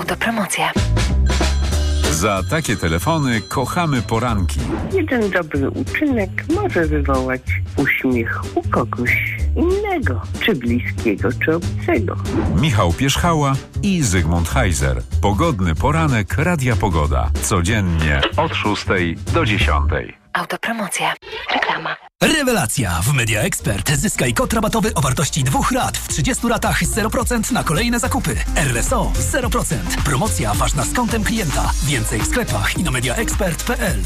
Autopromocja. Za takie telefony kochamy poranki. Jeden dobry uczynek może wywołać uśmiech u kogoś innego, czy bliskiego, czy obcego. Michał Pierzchała i Zygmunt Heiser. Pogodny poranek Radia Pogoda. Codziennie od 6 do 10. Autopromocja. Reklama. Rewelacja! W Media Expert zyskaj kod rabatowy o wartości 2 rat w 30 ratach 0% na kolejne zakupy. RSO 0%. Promocja ważna z kontem klienta. Więcej w sklepach i na mediaexpert.pl.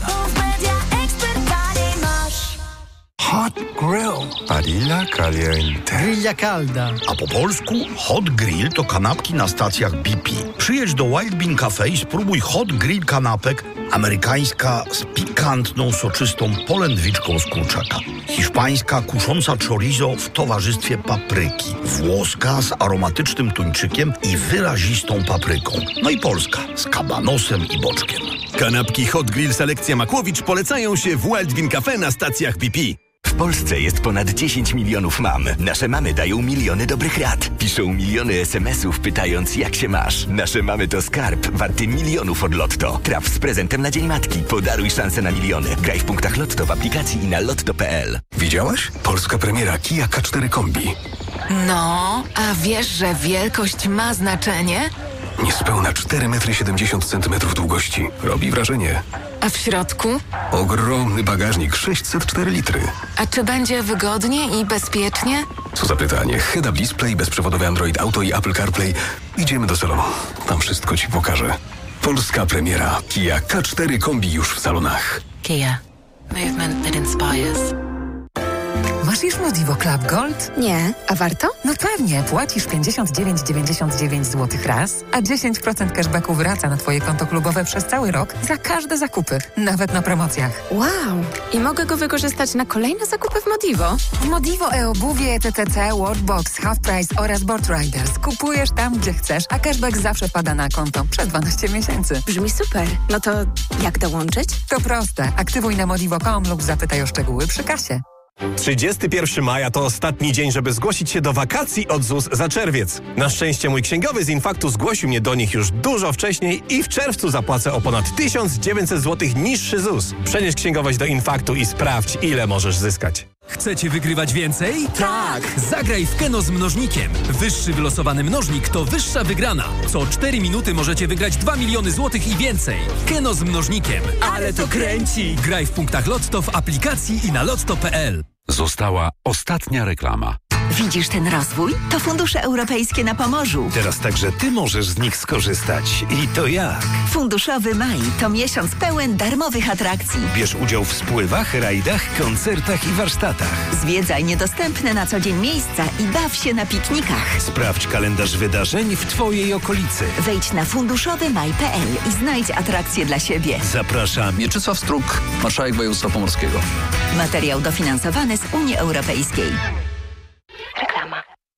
Hot Grill. Barilla Caliente. Grilla calda. A po polsku Hot Grill to kanapki na stacjach BP. Przyjedź do Wild Bean Cafe i spróbuj Hot Grill kanapek. Amerykańska z pikantną, soczystą polędwiczką z kurczaka. Hiszpańska kusząca chorizo w towarzystwie papryki. Włoska z aromatycznym tuńczykiem i wyrazistą papryką. No i polska z kabanosem i boczkiem. Kanapki Hot Grill Selekcja Makłowicz polecają się w Wild Bean Cafe na stacjach BP. W Polsce jest ponad 10 milionów mam. Nasze mamy dają miliony dobrych rad. Piszą miliony SMS-ów pytając, jak się masz. Nasze mamy to skarb warty milionów od Lotto. Traf z prezentem na Dzień Matki. Podaruj szansę na miliony. Graj w punktach Lotto w aplikacji i na lotto.pl. Widziałaś? Polska premiera Kia K4 Kombi. No, a wiesz, że wielkość ma znaczenie? Niespełna 4,70 m długości. Robi wrażenie. A w środku? Ogromny bagażnik, 604 litry. A czy będzie wygodnie i bezpiecznie? Co za pytanie. Head-up display, bezprzewodowy Android Auto i Apple CarPlay. Idziemy do salonu. Tam wszystko ci pokażę. Polska premiera Kia K4 Kombi już w salonach. Kia. Movement that inspires. Masz już Modivo Club Gold? Nie, a warto? No pewnie, płacisz 59,99 zł raz, a 10% cashbacku wraca na Twoje konto klubowe przez cały rok za każde zakupy, nawet na promocjach. Wow! I mogę go wykorzystać na kolejne zakupy w Modivo? W Modivo e-obuwie, TTC, Workbox, Half Price oraz Board Riders kupujesz tam, gdzie chcesz, a cashback zawsze pada na konto przez 12 miesięcy. Brzmi super. No to jak dołączyć? To proste. Aktywuj na modivo.com lub zapytaj o szczegóły przy kasie. 31 maja to ostatni dzień, żeby zgłosić się do wakacji od ZUS za czerwiec. Na szczęście mój księgowy z Infaktu zgłosił mnie do nich już dużo wcześniej i w czerwcu zapłacę o ponad 1900 zł niższy ZUS. Przenieś księgowość do Infaktu i sprawdź, ile możesz zyskać. Chcecie wygrywać więcej? Tak! Zagraj w Keno z mnożnikiem. Wyższy wylosowany mnożnik to wyższa wygrana. Co 4 minuty możecie wygrać 2 miliony złotych i więcej. Keno z mnożnikiem. Ale to kręci! Graj w punktach Lotto w aplikacji i na lotto.pl. Została ostatnia reklama. Widzisz ten rozwój? To fundusze europejskie na Pomorzu. Teraz także ty możesz z nich skorzystać. I to jak? Funduszowy maj to miesiąc pełen darmowych atrakcji. Bierz udział w spływach, rajdach, koncertach i warsztatach. Zwiedzaj niedostępne na co dzień miejsca i baw się na piknikach. Sprawdź kalendarz wydarzeń w twojej okolicy. Wejdź na funduszowymaj.pl i znajdź atrakcje dla siebie. Zapraszam. Mieczysław Struk, marszałek województwa pomorskiego. Materiał dofinansowany z Unii Europejskiej. Reklama.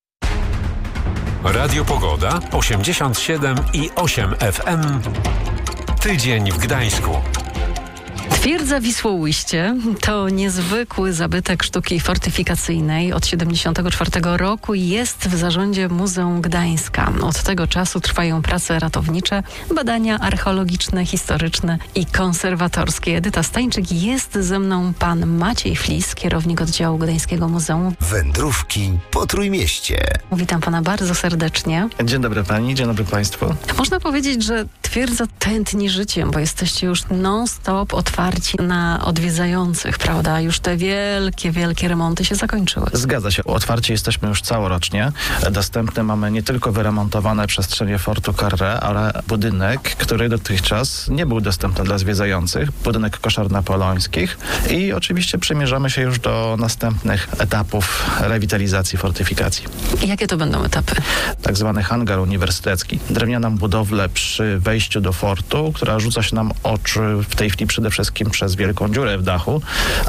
Radio Pogoda 87,8 FM. Tydzień w Gdańsku. Twierdza Wisłoujście to niezwykły zabytek sztuki fortyfikacyjnej. Od 1974 roku jest w zarządzie Muzeum Gdańska. Od tego czasu trwają prace ratownicze, badania archeologiczne, historyczne i konserwatorskie. Edyta Stańczyk, jest ze mną pan Maciej Flis, kierownik oddziału Gdańskiego Muzeum. Wędrówki po Trójmieście. Witam pana bardzo serdecznie. Dzień dobry pani, dzień dobry państwu. Można powiedzieć, że twierdza tętni życiem, bo jesteście już non-stop otwarci na odwiedzających, prawda? Już te wielkie remonty się zakończyły. Zgadza się. Otwarci jesteśmy już całorocznie. Dostępne mamy nie tylko wyremontowane przestrzenie Fortu Carré, ale budynek, który dotychczas nie był dostępny dla zwiedzających. Budynek koszar napoleońskich. I oczywiście przymierzamy się już do następnych etapów rewitalizacji fortyfikacji. I jakie to będą etapy? Tak zwany hangar uniwersytecki. Drewnianą budowlę przy wejściu do fortu, która rzuca się nam oczy w tej chwili przede wszystkim Koszarowskim przez wielką dziurę w dachu.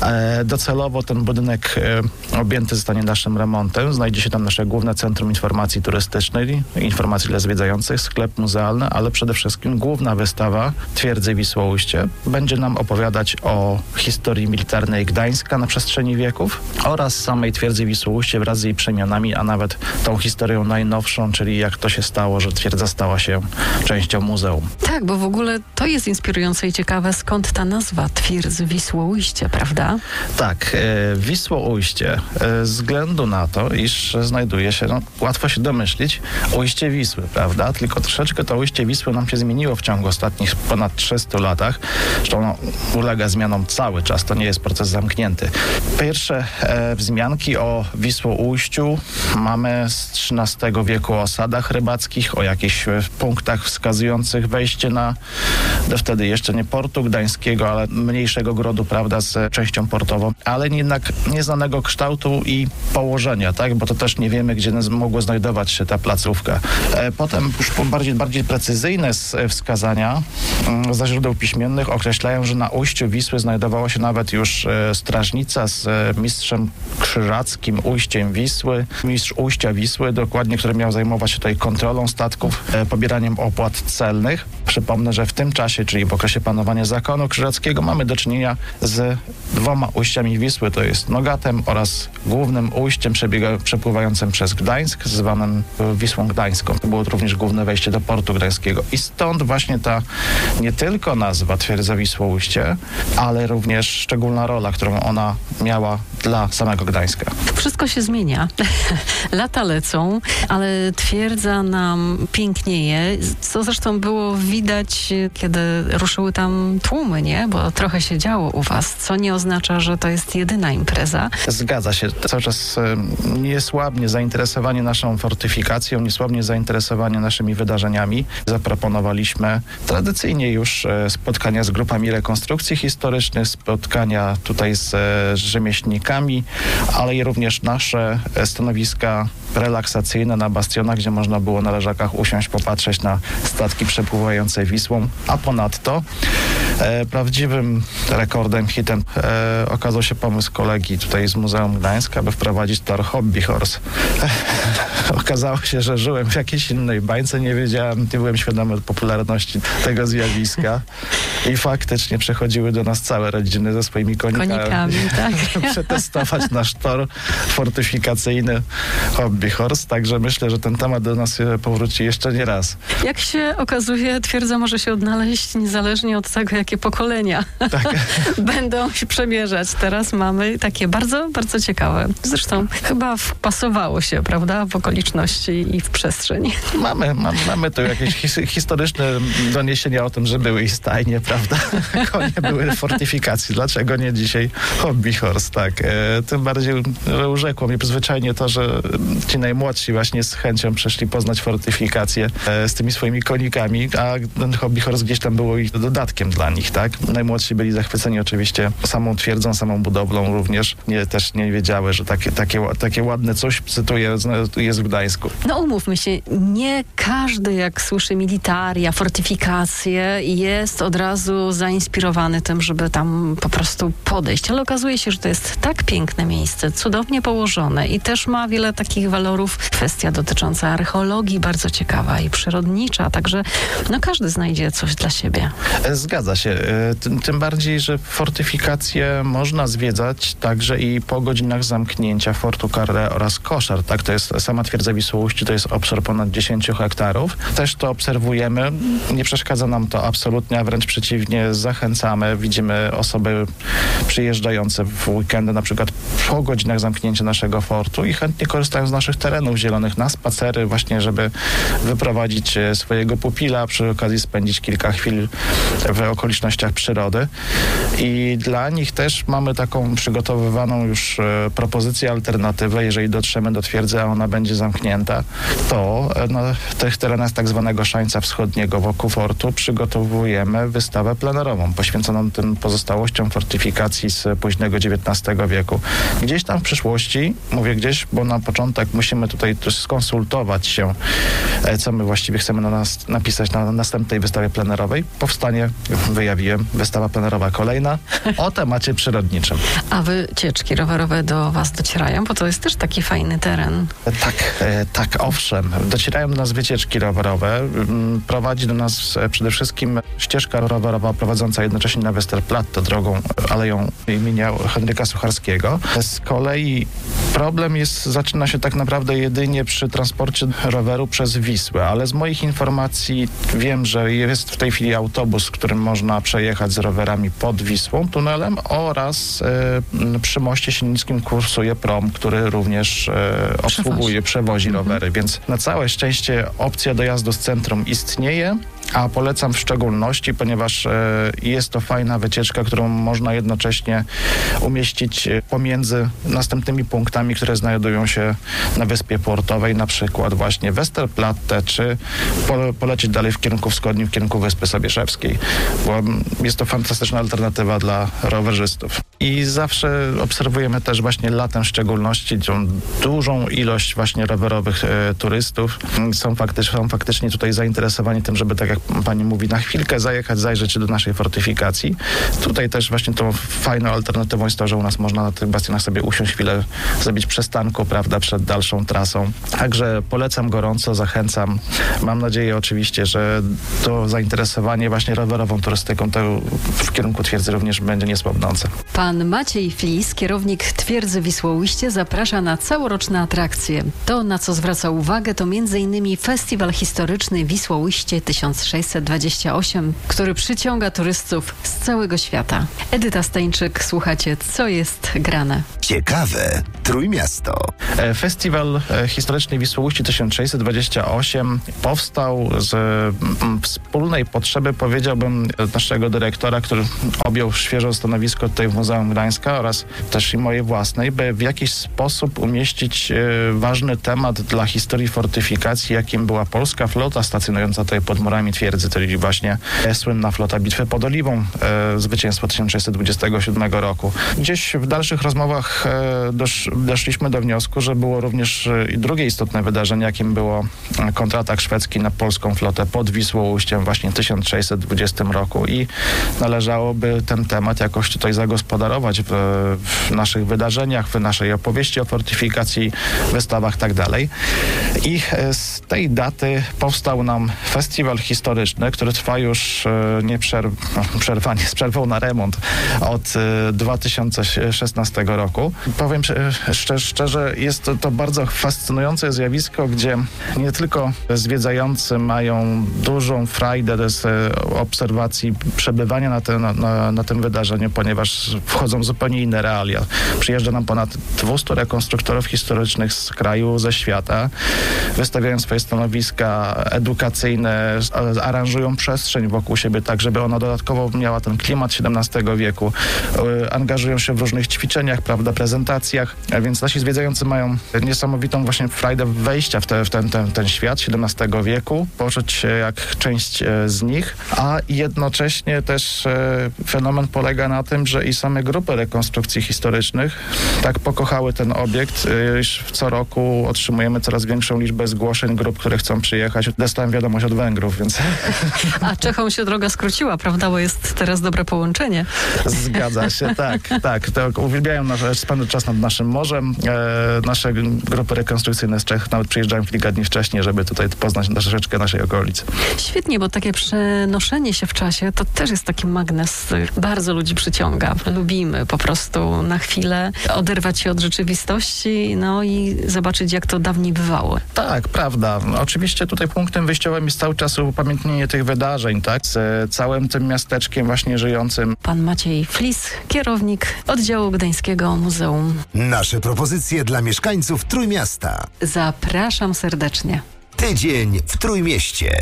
Docelowo ten budynek objęty zostanie naszym remontem. Znajdzie się tam nasze główne centrum informacji turystycznej, informacji dla zwiedzających, sklep muzealny, ale przede wszystkim główna wystawa Twierdzy Wisłoujście będzie nam opowiadać o historii militarnej Gdańska na przestrzeni wieków oraz samej Twierdzy Wisłoujście wraz z jej przemianami, a nawet tą historią najnowszą, czyli jak to się stało, że twierdza stała się częścią muzeum. Tak, bo w ogóle to jest inspirujące i ciekawe, skąd ta nazwa Twierdzy Wisłoujście, prawda? Tak, Wisłoujście z względu na to, iż znajduje się, łatwo się domyślić, ujście Wisły, prawda? Tylko troszeczkę to ujście Wisły nam się zmieniło w ciągu ostatnich ponad 300 latach. Zresztą ulega zmianom cały czas, to nie jest proces zamknięty. Pierwsze wzmianki o Wisłoujściu mamy z XIII wieku o osadach rybackich, o jakichś punktach wskazujących wejście do wtedy jeszcze nie portu gdańskiego, ale mniejszego grodu, prawda, z częścią portową, ale jednak nieznanego kształtu i położenia, tak, bo to też nie wiemy, gdzie mogło znajdować się ta placówka. Potem już bardziej precyzyjne wskazania ze źródeł piśmiennych określają, że na ujściu Wisły znajdowała się nawet już strażnica z mistrzem krzyżackim ujściem Wisły, mistrz ujścia Wisły, dokładnie, który miał zajmować się tutaj kontrolą statków, pobieraniem opłat celnych. Przypomnę, że w tym czasie, czyli w okresie panowania zakonu krzyżackiego, mamy do czynienia z dwoma ujściami Wisły, to jest Nogatem oraz głównym ujściem przepływającym przez Gdańsk, zwanym Wisłą Gdańską. To było również główne wejście do portu gdańskiego. I stąd właśnie ta nie tylko nazwa Twierdza Wisłoujście, ale również szczególna rola, którą ona miała dla samego Gdańska. Wszystko się zmienia. Lata lecą, ale twierdza nam pięknieje, co zresztą było widać, kiedy ruszyły tam tłumy, nie? Bo trochę się działo u was, co nie oznacza, że to jest jedyna impreza. Zgadza się. Cały czas niesłabnie zainteresowanie naszą fortyfikacją, niesłabnie zainteresowanie naszymi wydarzeniami. Zaproponowaliśmy tradycyjnie już spotkania z grupami rekonstrukcji historycznych, spotkania tutaj z rzemieślnikami, ale i również nasze stanowiska relaksacyjne na bastionach, gdzie można było na leżakach usiąść, popatrzeć na statki przepływające Wisłą, a ponadto prawdziwym rekordem, hitem okazał się pomysł kolegi tutaj z Muzeum Gdańska, aby wprowadzić tor Hobby Horse. Okazało się, że żyłem w jakiejś innej bańce, nie byłem świadomy popularności tego zjawiska i faktycznie przychodziły do nas całe rodziny ze swoimi konikami tak. przetestować nasz tor fortyfikacyjny Hobby Horse, także myślę, że ten temat do nas powróci jeszcze nie raz. Jak się okazuje, twierdza może się odnaleźć niezależnie od tego, jakie pokolenia będą się przemierzać. Teraz mamy takie bardzo, bardzo ciekawe. Zresztą chyba wpasowało się, prawda, w okoliczności i w przestrzeń. Mamy tu jakieś historyczne doniesienia o tym, że były i stajnie, prawda? Konie były fortyfikacji. Dlaczego nie dzisiaj Hobby Horse, tak. Tym bardziej, że urzekło mnie zwyczajnie to, że ci najmłodsi właśnie z chęcią przyszli poznać fortyfikację z tymi swoimi konikami, a ten Hobby Horse gdzieś tam było ich dodatkiem dla nich, tak? Najmłodsi byli zachwyceni oczywiście samą twierdzą, samą budowlą również. Też nie wiedziały, że takie ładne coś, cytuję, jest w Gdańsku. No umówmy się, nie każdy jak słyszy militaria, fortyfikacje, jest od razu zainspirowany tym, żeby tam po prostu podejść. Ale okazuje się, że to jest tak piękne miejsce, cudownie położone i też ma wiele takich walorów. Kwestia dotycząca archeologii bardzo ciekawa i przyrodnicza, także każdy znajdzie coś dla siebie. Zgadza się. Tym bardziej, że fortyfikacje można zwiedzać także i po godzinach zamknięcia Fortu Carré oraz Koszar. Tak, to jest sama Twierdza Wisłoujście, to jest obszar ponad 10 hektarów. Też to obserwujemy. Nie przeszkadza nam to absolutnie, a wręcz przeciwnie, zachęcamy. Widzimy osoby przyjeżdżające w weekendy, na przykład po godzinach zamknięcia naszego fortu i chętnie korzystają z naszych terenów zielonych na spacery, właśnie żeby wyprowadzić swojego pupila, przy okazji spędzić kilka chwil w okolicznościach przyrody. I dla nich też mamy taką przygotowywaną już propozycję, alternatywę, jeżeli dotrzemy do twierdzy, a ona będzie zamknięta, to na tych terenach tak zwanego Szańca Wschodniego wokół fortu przygotowujemy wystawę plenerową poświęconą tym pozostałościom fortyfikacji z późnego XIX wieku. Gdzieś tam w przyszłości, mówię gdzieś, bo na początek musimy tutaj też skonsultować się, co my właściwie chcemy napisać na następnej wystawie plenerowej. Powstanie, wyjawiłem, wystawa plenerowa kolejna o temacie przyrodniczym. A wycieczki rowerowe do was docierają? Bo to jest też taki fajny teren. Tak, owszem. Docierają do nas wycieczki rowerowe. Prowadzi do nas przede wszystkim ścieżka rowerowa prowadząca jednocześnie na Westerplatte drogą aleją imienia Henryka Sucharskiego. Z kolei problem zaczyna się tak naprawdę jedynie przy transporcie roweru przez Wisłę, ale z moich informacji wiem, że jest w tej chwili autobus, którym można przejechać z rowerami pod Wisłą tunelem oraz przy moście siennickim kursuje prom, który również przewozi rowery, więc na całe szczęście opcja dojazdu z centrum istnieje, a polecam w szczególności, ponieważ jest to fajna wycieczka, którą można jednocześnie umieścić pomiędzy następnymi punktami, które znajdują się na Wyspie Portowej, na przykład właśnie Westerplatte, czy polecieć dalej w kierunku wschodnim, w kierunku Wyspy Sobieszewskiej, bo jest to fantastyczna alternatywa dla rowerzystów. I zawsze obserwujemy też właśnie latem w szczególności tą dużą ilość właśnie rowerowych turystów. Są faktycznie tutaj zainteresowani tym, żeby, tak jak pani mówi, na chwilkę zajrzeć do naszej fortyfikacji. Tutaj też właśnie tą fajną alternatywą jest to, że u nas można na tych bastionach sobie usiąść chwilę, zrobić przystanku, prawda, przed dalszą trasą. Także polecam gorąco, zachęcam. Mam nadzieję oczywiście, że to zainteresowanie właśnie rowerową turystyką to w kierunku twierdzy również będzie niesłabnące. Pan Maciej Flis, kierownik Twierdzy Wisłoujście, zaprasza na całoroczne atrakcje. To, na co zwraca uwagę, to m.in. Festiwal Historyczny Wisłoujście 1628, który przyciąga turystów z całego świata. Edyta Stańczyk, słuchacie, co jest grane. Ciekawe Trójmiasto. Festiwal Historyczny Wisłoujście 1628 powstał z wspólnej potrzeby, powiedziałbym, naszego dyrektora, który objął świeżo stanowisko tutaj w Muzeum Gdańska oraz też i mojej własnej, by w jakiś sposób umieścić ważny temat dla historii fortyfikacji, jakim była polska flota stacjonująca tutaj pod murami twierdzy, czyli właśnie słynna flota Bitwy pod Oliwą, zwycięstwo 1627 roku. Gdzieś w dalszych rozmowach doszliśmy do wniosku, że było również i drugie istotne wydarzenie, jakim było kontratak szwedzki na polską flotę pod Wisłoujściem właśnie w 1620 roku i należałoby ten temat jakoś tutaj zagospodarować w naszych wydarzeniach, w naszej opowieści o fortyfikacji, wystawach tak dalej. I z tej daty powstał nam festiwal historyczny, który trwa już z przerwą na remont od 2016 roku. Powiem szczerze, jest to bardzo fascynujące zjawisko, gdzie nie tylko zwiedzający mają dużą frajdę z obserwacji, przebywania na tym wydarzeniu, ponieważ wchodzą zupełnie inne realia. Przyjeżdża nam ponad 200 rekonstruktorów historycznych z kraju, ze świata, wystawiają swoje stanowiska edukacyjne, aranżują przestrzeń wokół siebie tak, żeby ona dodatkowo miała ten klimat XVII wieku. Angażują się w różnych ćwiczeniach, prawda, prezentacjach, więc nasi zwiedzający mają niesamowitą właśnie frajdę wejścia w ten świat XVII wieku, poczuć się jak część z nich, a jednocześnie też fenomen polega na tym, że i same grupy rekonstrukcji historycznych tak pokochały ten obiekt, iż co roku otrzymujemy coraz większą liczbę zgłoszeń grup, które chcą przyjechać. Dostałem wiadomość od Węgrów, więc... A Czechom się droga skróciła, prawda? Bo jest teraz dobre połączenie. Zgadza się, tak. To uwielbiają spędzać czas nad naszym morzem. Nasze grupy rekonstrukcyjne z Czech nawet przyjeżdżają kilka dni wcześniej, żeby tutaj poznać troszeczkę naszej okolicy. Świetnie, bo takie przenoszenie się w czasie to też jest taki magnes. Bardzo ludzi przyciąga. Lubimy po prostu na chwilę oderwać się od rzeczywistości, no i zobaczyć, jak to dawniej bywało. Tak, prawda. Oczywiście tutaj punktem wyjściowym jest cały czas upamiętnienie tych wydarzeń, tak? Z całym tym miasteczkiem właśnie żyjącym. Pan Maciej Flis, kierownik oddziału Gdańskiego Muzeum. Nasze propozycje dla mieszkańców Trójmiasta. Zapraszam serdecznie. Tydzień w Trójmieście.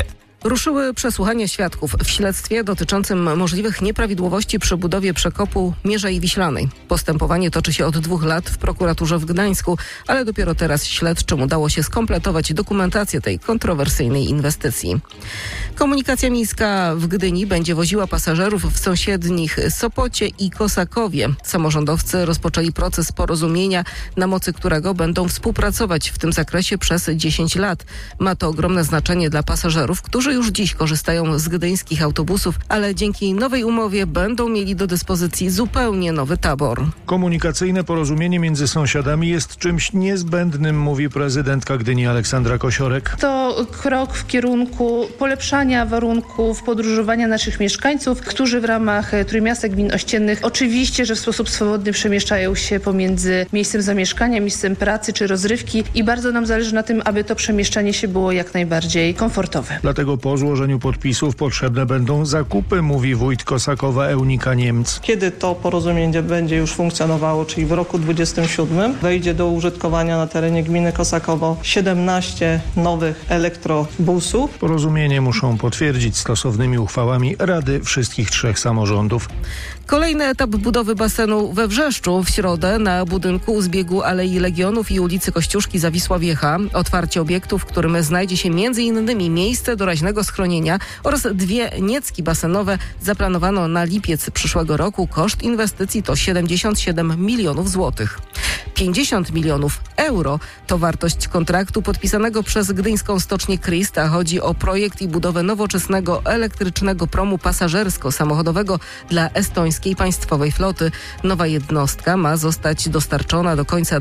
Ruszyły przesłuchania świadków w śledztwie dotyczącym możliwych nieprawidłowości przy budowie przekopu Mierzei Wiślanej. Postępowanie toczy się od 2 lat w prokuraturze w Gdańsku, ale dopiero teraz śledczym udało się skompletować dokumentację tej kontrowersyjnej inwestycji. Komunikacja miejska w Gdyni będzie woziła pasażerów w sąsiednich Sopocie i Kosakowie. Samorządowcy rozpoczęli proces porozumienia, na mocy którego będą współpracować w tym zakresie przez 10 lat. Ma to ogromne znaczenie dla pasażerów, którzy już dziś korzystają z gdyńskich autobusów, ale dzięki nowej umowie będą mieli do dyspozycji zupełnie nowy tabor. Komunikacyjne porozumienie między sąsiadami jest czymś niezbędnym, mówi prezydentka Gdyni Aleksandra Kosiorek. To krok w kierunku polepszania warunków podróżowania naszych mieszkańców, którzy w ramach Trójmiasta Gmin Ościennych oczywiście, że w sposób swobodny przemieszczają się pomiędzy miejscem zamieszkania, miejscem pracy czy rozrywki i bardzo nam zależy na tym, aby to przemieszczanie się było jak najbardziej komfortowe. Dlatego po złożeniu podpisów potrzebne będą zakupy, mówi wójt Kosakowa Eunika Niemc. Kiedy to porozumienie będzie już funkcjonowało, czyli w roku 2027, wejdzie do użytkowania na terenie gminy Kosakowo 17 nowych elektrobusów. Porozumienie muszą potwierdzić stosownymi uchwałami Rady wszystkich 3 samorządów. Kolejny etap budowy basenu we Wrzeszczu w środę na budynku u zbiegu Alei Legionów i ulicy Kościuszki Zawisła Wiecha. Otwarcie obiektu, w którym znajdzie się m.in. miejsce doraźnego schronienia oraz 2 niecki basenowe zaplanowano na lipiec przyszłego roku. Koszt inwestycji to 77 milionów złotych. 50 milionów euro to wartość kontraktu podpisanego przez gdyńską stocznię Krista. Chodzi o projekt i budowę nowoczesnego elektrycznego promu pasażersko-samochodowego dla estońskiej państwowej floty. Nowa jednostka ma zostać dostarczona do końca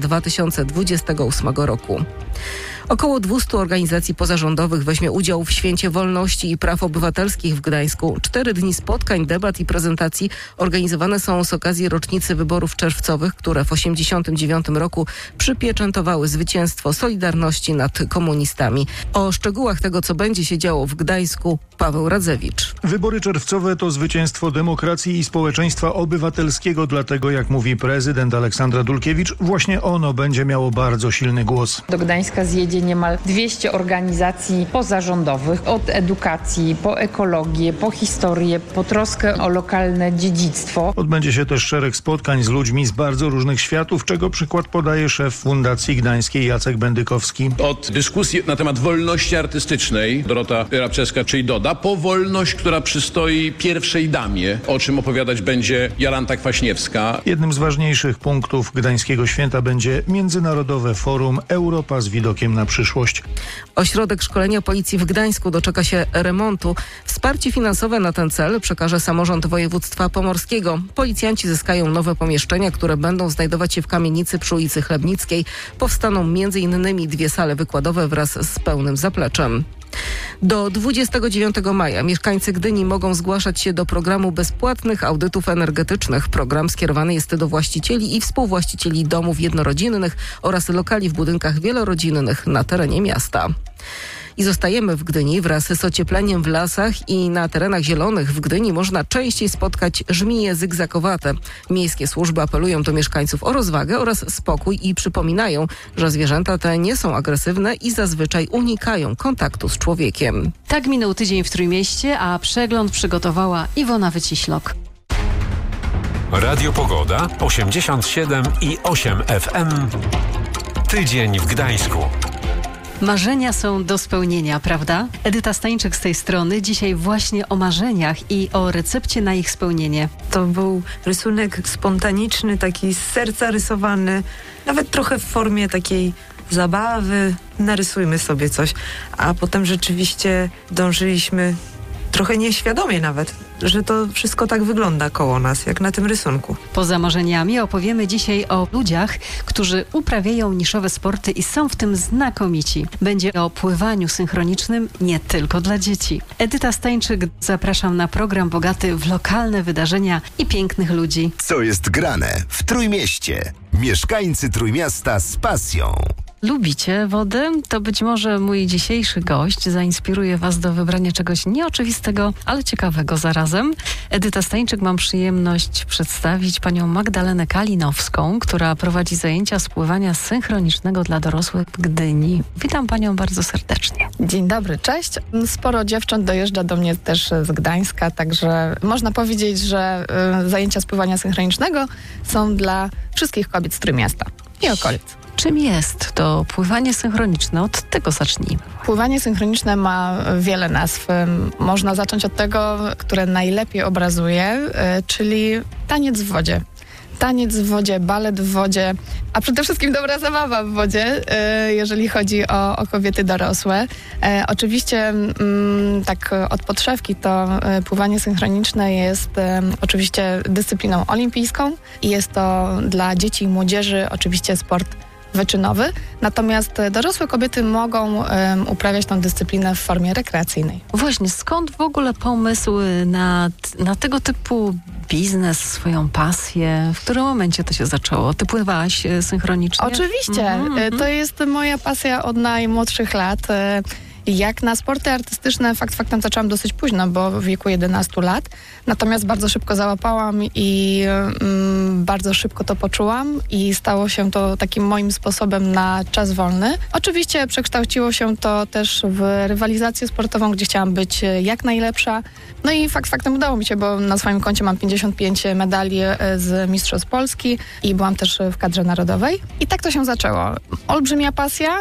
2028 roku. Około 200 organizacji pozarządowych weźmie udział w Święcie Wolności i Praw Obywatelskich w Gdańsku. 4 dni spotkań, debat i prezentacji organizowane są z okazji rocznicy wyborów czerwcowych, które w 1989 roku przypieczętowały zwycięstwo Solidarności nad komunistami. O szczegółach tego, co będzie się działo w Gdańsku, Paweł Radzewicz. Wybory czerwcowe to zwycięstwo demokracji i społeczeństwa obywatelskiego, dlatego, jak mówi prezydent Aleksandra Dulkiewicz, właśnie ono będzie miało bardzo silny głos. Do Gdańska zjedzie niemal 200 organizacji pozarządowych, od edukacji, po ekologię, po historię, po troskę o lokalne dziedzictwo. Odbędzie się też szereg spotkań z ludźmi z bardzo różnych światów, czego przykład podaje szef Fundacji Gdańskiej Jacek Bendykowski. Od dyskusji na temat wolności artystycznej Dorota Rabczewska, czyli Doda, po wolność, która przystoi pierwszej damie, o czym opowiadać będzie Jolanta Kwaśniewska. Jednym z ważniejszych punktów gdańskiego święta będzie Międzynarodowe Forum Europa z widokiem na przyszłość. Ośrodek Szkolenia Policji w Gdańsku doczeka się remontu. Wsparcie finansowe na ten cel przekaże samorząd województwa pomorskiego. Policjanci zyskają nowe pomieszczenia, które będą znajdować się w kamienicy przy ulicy Chlebnickiej. Powstaną m.in. 2 sale wykładowe wraz z pełnym zapleczem. Do 29 maja mieszkańcy Gdyni mogą zgłaszać się do programu bezpłatnych audytów energetycznych. Program skierowany jest do właścicieli i współwłaścicieli domów jednorodzinnych oraz lokali w budynkach wielorodzinnych na terenie miasta. I zostajemy w Gdyni. Wraz z ociepleniem w lasach i na terenach zielonych w Gdyni można częściej spotkać żmije zygzakowate. Miejskie służby apelują do mieszkańców o rozwagę oraz spokój i przypominają, że zwierzęta te nie są agresywne i zazwyczaj unikają kontaktu z człowiekiem. Tak minął tydzień w Trójmieście, a przegląd przygotowała Iwona Wyciślok. Radio Pogoda 87,8 FM. Tydzień w Gdańsku. Marzenia są do spełnienia, prawda? Edyta Stańczyk z tej strony. Dzisiaj właśnie o marzeniach i o recepcie na ich spełnienie. To był rysunek spontaniczny, taki z serca rysowany, nawet trochę w formie takiej zabawy. Narysujmy sobie coś. A potem rzeczywiście dążyliśmy, trochę nieświadomie nawet, że to wszystko tak wygląda koło nas, jak na tym rysunku. Poza marzeniami opowiemy dzisiaj o ludziach, którzy uprawiają niszowe sporty i są w tym znakomici. Będzie o pływaniu synchronicznym nie tylko dla dzieci. Edyta Stańczyk, zapraszam na program bogaty w lokalne wydarzenia i pięknych ludzi. Co jest grane w Trójmieście? Mieszkańcy Trójmiasta z pasją. lubicie wodę, to być może mój dzisiejszy gość zainspiruje Was do wybrania czegoś nieoczywistego, ale ciekawego zarazem. Edyta Stańczyk, mam przyjemność przedstawić panią Magdalenę Kalinowską, która prowadzi zajęcia z pływania synchronicznego dla dorosłych w Gdyni. Witam panią bardzo serdecznie. Dzień dobry, cześć. Sporo dziewcząt dojeżdża do mnie też z Gdańska, także można powiedzieć, że zajęcia z pływania synchronicznego są dla wszystkich kobiet z Trójmiasta i okolic. Czym jest to pływanie synchroniczne? Od tego zacznijmy. Pływanie synchroniczne ma wiele nazw. Można zacząć od tego, które najlepiej obrazuje, czyli taniec w wodzie. Taniec w wodzie, balet w wodzie, a przede wszystkim dobra zabawa w wodzie, jeżeli chodzi o kobiety dorosłe. Oczywiście tak od podszewki to pływanie synchroniczne jest oczywiście dyscypliną olimpijską i jest to dla dzieci i młodzieży oczywiście sport wyczynowy, natomiast dorosłe kobiety mogą uprawiać tę dyscyplinę w formie rekreacyjnej. Właśnie, skąd w ogóle pomysł na tego typu biznes, swoją pasję? W którym momencie to się zaczęło? Ty pływałaś synchronicznie? Oczywiście. To jest moja pasja od najmłodszych lat. Jak na sporty artystyczne faktem zaczęłam dosyć późno, bo w wieku 11 lat. Natomiast bardzo szybko załapałam i bardzo szybko to poczułam i stało się to takim moim sposobem na czas wolny. Oczywiście przekształciło się to też w rywalizację sportową, gdzie chciałam być jak najlepsza. No i faktem udało mi się, bo na swoim koncie mam 55 medali z Mistrzostw Polski i byłam też w kadrze narodowej. I tak to się zaczęło. Olbrzymia pasja,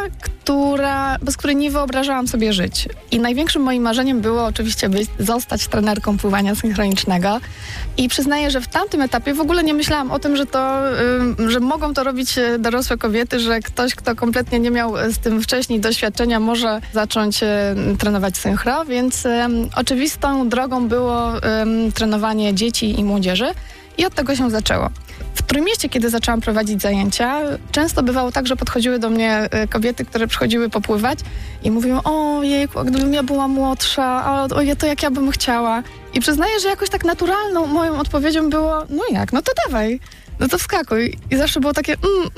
bez której nie wyobrażałam sobie żyć. I największym moim marzeniem było oczywiście zostać trenerką pływania synchronicznego. I przyznaję, że w tamtym etapie w ogóle nie myślałam o tym, że mogą to robić dorosłe kobiety, że ktoś, kto kompletnie nie miał z tym wcześniej doświadczenia, może zacząć trenować synchro, więc oczywistą drogą było trenowanie dzieci i młodzieży i od tego się zaczęło. W Trójmieście, kiedy zaczęłam prowadzić zajęcia, często bywało tak, że podchodziły do mnie kobiety, które przychodziły popływać i mówiły: o jejku, a gdybym ja była młodsza, to jak ja bym chciała. I przyznaję, że jakoś tak naturalną moją odpowiedzią było: no to dawaj, no to wskakuj. I zawsze było takie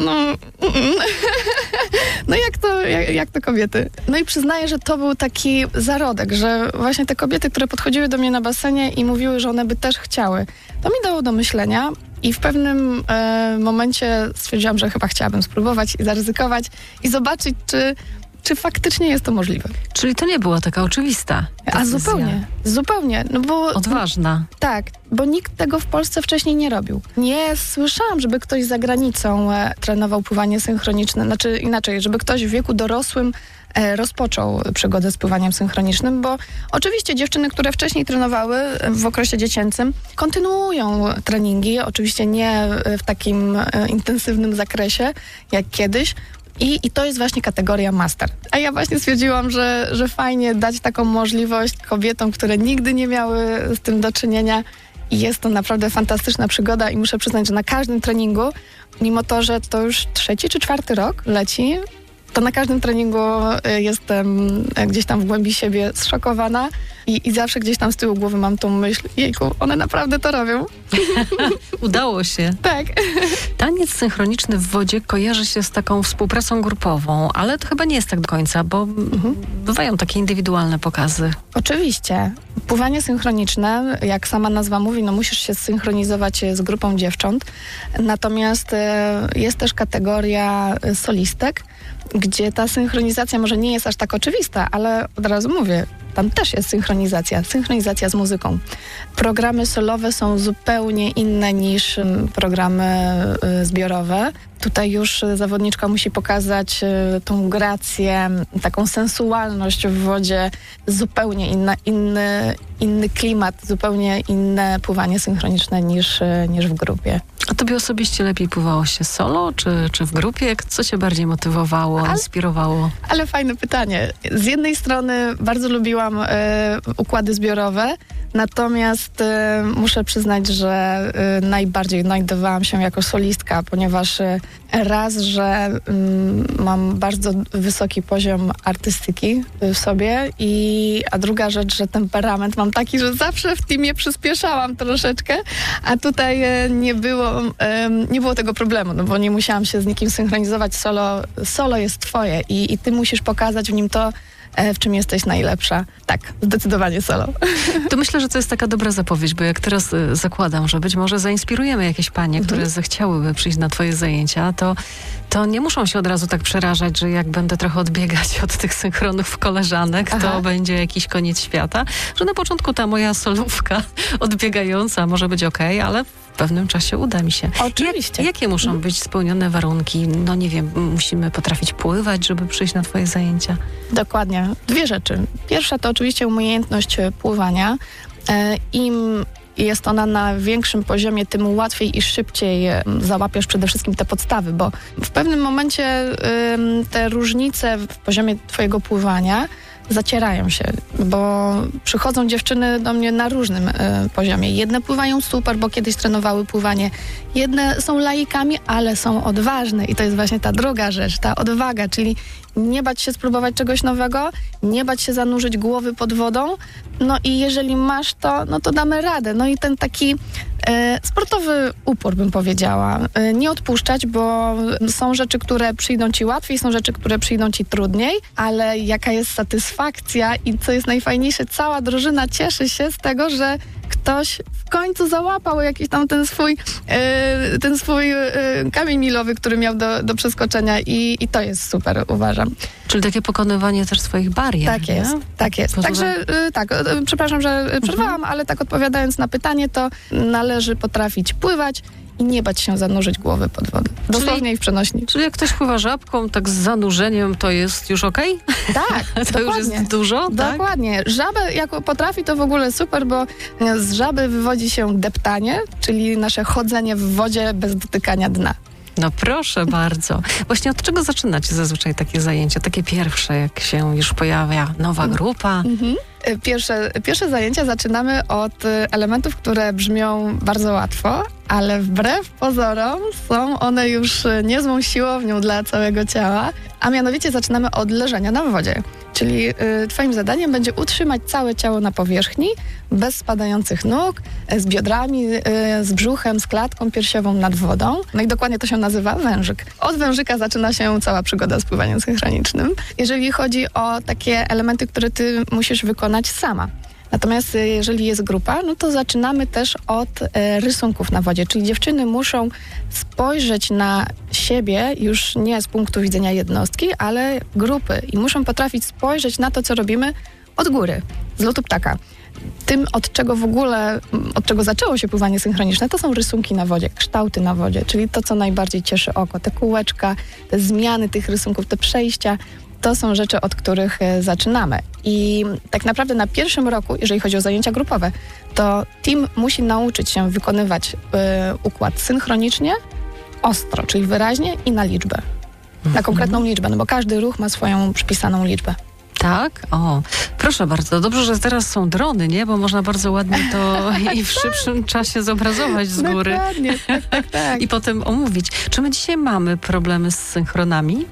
no jak to kobiety. No i przyznaję, że to był taki zarodek, że właśnie te kobiety, które podchodziły do mnie na basenie i mówiły, że one by też chciały, to mi dało do myślenia. I w pewnym momencie stwierdziłam, że chyba chciałabym spróbować i zaryzykować i zobaczyć, czy faktycznie jest to możliwe. Czyli to nie była taka oczywista decyzja. A zupełnie. No bo, odważna. Tak, bo nikt tego w Polsce wcześniej nie robił. Nie słyszałam, żeby ktoś za granicą trenował pływanie synchroniczne. Znaczy inaczej, żeby ktoś w wieku dorosłym rozpoczął przygodę z pływaniem synchronicznym, bo oczywiście dziewczyny, które wcześniej trenowały w okresie dziecięcym, kontynuują treningi, oczywiście nie w takim intensywnym zakresie jak kiedyś. I to jest właśnie kategoria master. A ja właśnie stwierdziłam, że fajnie dać taką możliwość kobietom, które nigdy nie miały z tym do czynienia. I jest to naprawdę fantastyczna przygoda i muszę przyznać, że na każdym treningu, mimo to, że to już 3. czy 4. rok leci, to na każdym treningu jestem gdzieś tam w głębi siebie zszokowana i zawsze gdzieś tam z tyłu głowy mam tą myśl: jejku, one naprawdę to robią. Udało się. Tak. Taniec synchroniczny w wodzie kojarzy się z taką współpracą grupową, ale to chyba nie jest tak do końca, bo bywają takie indywidualne pokazy. Oczywiście. Pływanie synchroniczne, jak sama nazwa mówi, musisz się zsynchronizować z grupą dziewcząt. Natomiast jest też kategoria solistek, gdzie ta synchronizacja może nie jest aż tak oczywista, ale od razu mówię, tam też jest synchronizacja z muzyką. Programy solowe są zupełnie inne niż programy zbiorowe. Tutaj już zawodniczka musi pokazać tą grację, taką sensualność w wodzie, zupełnie inny klimat, zupełnie inne pływanie synchroniczne niż w grupie. A tobie osobiście lepiej pływało się solo, czy w grupie? Co cię bardziej motywowało, inspirowało? Ale fajne pytanie. Z jednej strony bardzo lubiłam układy zbiorowe, Natomiast muszę przyznać, że najbardziej znajdowałam się jako solistka, ponieważ raz, że mam bardzo wysoki poziom artystyki w sobie a druga rzecz, że temperament mam taki, że zawsze w teamie przyspieszałam troszeczkę, a tutaj nie było tego problemu, no bo nie musiałam się z nikim synchronizować. Solo jest twoje i ty musisz pokazać w nim to, w czym jesteś najlepsza. Tak, zdecydowanie solo. To myślę, że to jest taka dobra zapowiedź, bo jak teraz zakładam, że być może zainspirujemy jakieś panie, które zechciałyby przyjść na twoje zajęcia, to nie muszą się od razu tak przerażać, że jak będę trochę odbiegać od tych synchronów koleżanek, to będzie jakiś koniec świata, że na początku ta moja solówka odbiegająca może być okej, ale w pewnym czasie uda mi się. Oczywiście. Jakie muszą być spełnione warunki? No nie wiem, musimy potrafić pływać, żeby przyjść na twoje zajęcia? Dokładnie. 2 rzeczy. Pierwsza to oczywiście umiejętność pływania. Im jest ona na większym poziomie, tym łatwiej i szybciej załapiesz przede wszystkim te podstawy, bo w pewnym momencie te różnice w poziomie twojego pływania zacierają się, bo przychodzą dziewczyny do mnie na różnym poziomie. Jedne pływają super, bo kiedyś trenowały pływanie. Jedne są laikami, ale są odważne i to jest właśnie ta druga rzecz, ta odwaga, czyli nie bać się spróbować czegoś nowego, nie bać się zanurzyć głowy pod wodą. No i jeżeli masz to, no to damy radę. No i ten taki sportowy upór, bym powiedziała. Nie odpuszczać, bo są rzeczy, które przyjdą ci łatwiej, są rzeczy, które przyjdą ci trudniej, ale jaka jest satysfakcja i co jest najfajniejsze, cała drużyna cieszy się z tego, że ktoś w końcu załapał jakiś tam ten swój kamień milowy, który miał do przeskoczenia i to jest super, uważam. Czyli takie pokonywanie też swoich barier. Tak jest. Także przepraszam, że przerwałam, ale tak odpowiadając na pytanie, to należy potrafić pływać i nie bać się zanurzyć głowy pod wodę. Dosłownie i w przenośni. Czyli jak ktoś pływa żabką, tak z zanurzeniem, to jest już okej? Tak, to już jest dużo? Dokładnie. Tak? Żabę jak potrafi, to w ogóle super, bo z żaby wywodzi się deptanie, czyli nasze chodzenie w wodzie bez dotykania dna. No proszę bardzo. Właśnie od czego zaczynacie zazwyczaj takie zajęcia? Takie pierwsze, jak się już pojawia nowa grupa? Pierwsze zajęcia zaczynamy od elementów, które brzmią bardzo łatwo, ale wbrew pozorom są one już niezłą siłownią dla całego ciała, a mianowicie zaczynamy od leżenia na wodzie. Czyli twoim zadaniem będzie utrzymać całe ciało na powierzchni, bez spadających nóg, z biodrami, z brzuchem, z klatką piersiową nad wodą. No i dokładnie to się nazywa wężyk. Od wężyka zaczyna się cała przygoda z pływaniem synchronicznym. Jeżeli chodzi o takie elementy, które ty musisz wykonać sama. Natomiast jeżeli jest grupa, no to zaczynamy też od rysunków na wodzie, czyli dziewczyny muszą spojrzeć na siebie już nie z punktu widzenia jednostki, ale grupy i muszą potrafić spojrzeć na to, co robimy od góry, z lotu ptaka. Tym, od czego zaczęło się pływanie synchroniczne, to są rysunki na wodzie, kształty na wodzie, czyli to, co najbardziej cieszy oko, te kółeczka, te zmiany tych rysunków, te przejścia. To są rzeczy, od których zaczynamy. I tak naprawdę na pierwszym roku, jeżeli chodzi o zajęcia grupowe, to team musi nauczyć się wykonywać układ synchronicznie, ostro, czyli wyraźnie i na liczbę. Na konkretną liczbę, no bo każdy ruch ma swoją przypisaną liczbę. Tak? O, proszę bardzo. Dobrze, że teraz są drony, nie? Bo można bardzo ładnie to i w szybszym czasie zobrazować z góry. Dokładnie, tak. I potem omówić. Czy my dzisiaj mamy problemy z synchronami?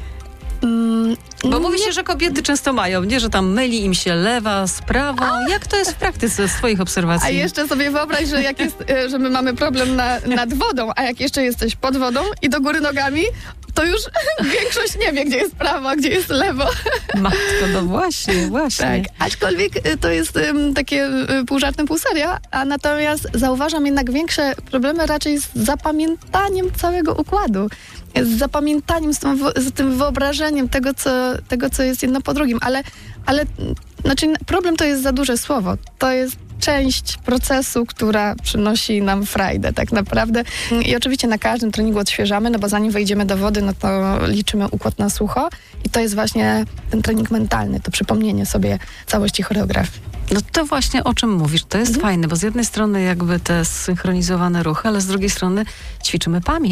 Bo mówi się, że kobiety często mają, nie? Że tam myli im się lewa z prawą. Jak to jest w praktyce z twoich obserwacji? A jeszcze sobie wyobraź, że jak jest, że my mamy problem nad wodą, a jak jeszcze jesteś pod wodą i do góry nogami, to już większość nie wie, gdzie jest prawo, a gdzie jest lewo. Matko, no właśnie. Tak, aczkolwiek to jest takie pół żartem, pół serio, a natomiast zauważam jednak większe problemy raczej z zapamiętaniem całego układu. Z zapamiętaniem, z tym wyobrażeniem tego, co jest jedno po drugim, ale znaczy problem to jest za duże słowo. To jest część procesu, która przynosi nam frajdę tak naprawdę. I oczywiście na każdym treningu odświeżamy, no bo zanim wejdziemy do wody, no to liczymy układ na sucho i to jest właśnie ten trening mentalny, to przypomnienie sobie całości choreografii. No to właśnie o czym mówisz. To jest fajne, bo z jednej strony jakby te zsynchronizowane ruchy, ale z drugiej strony ćwiczymy pamięć.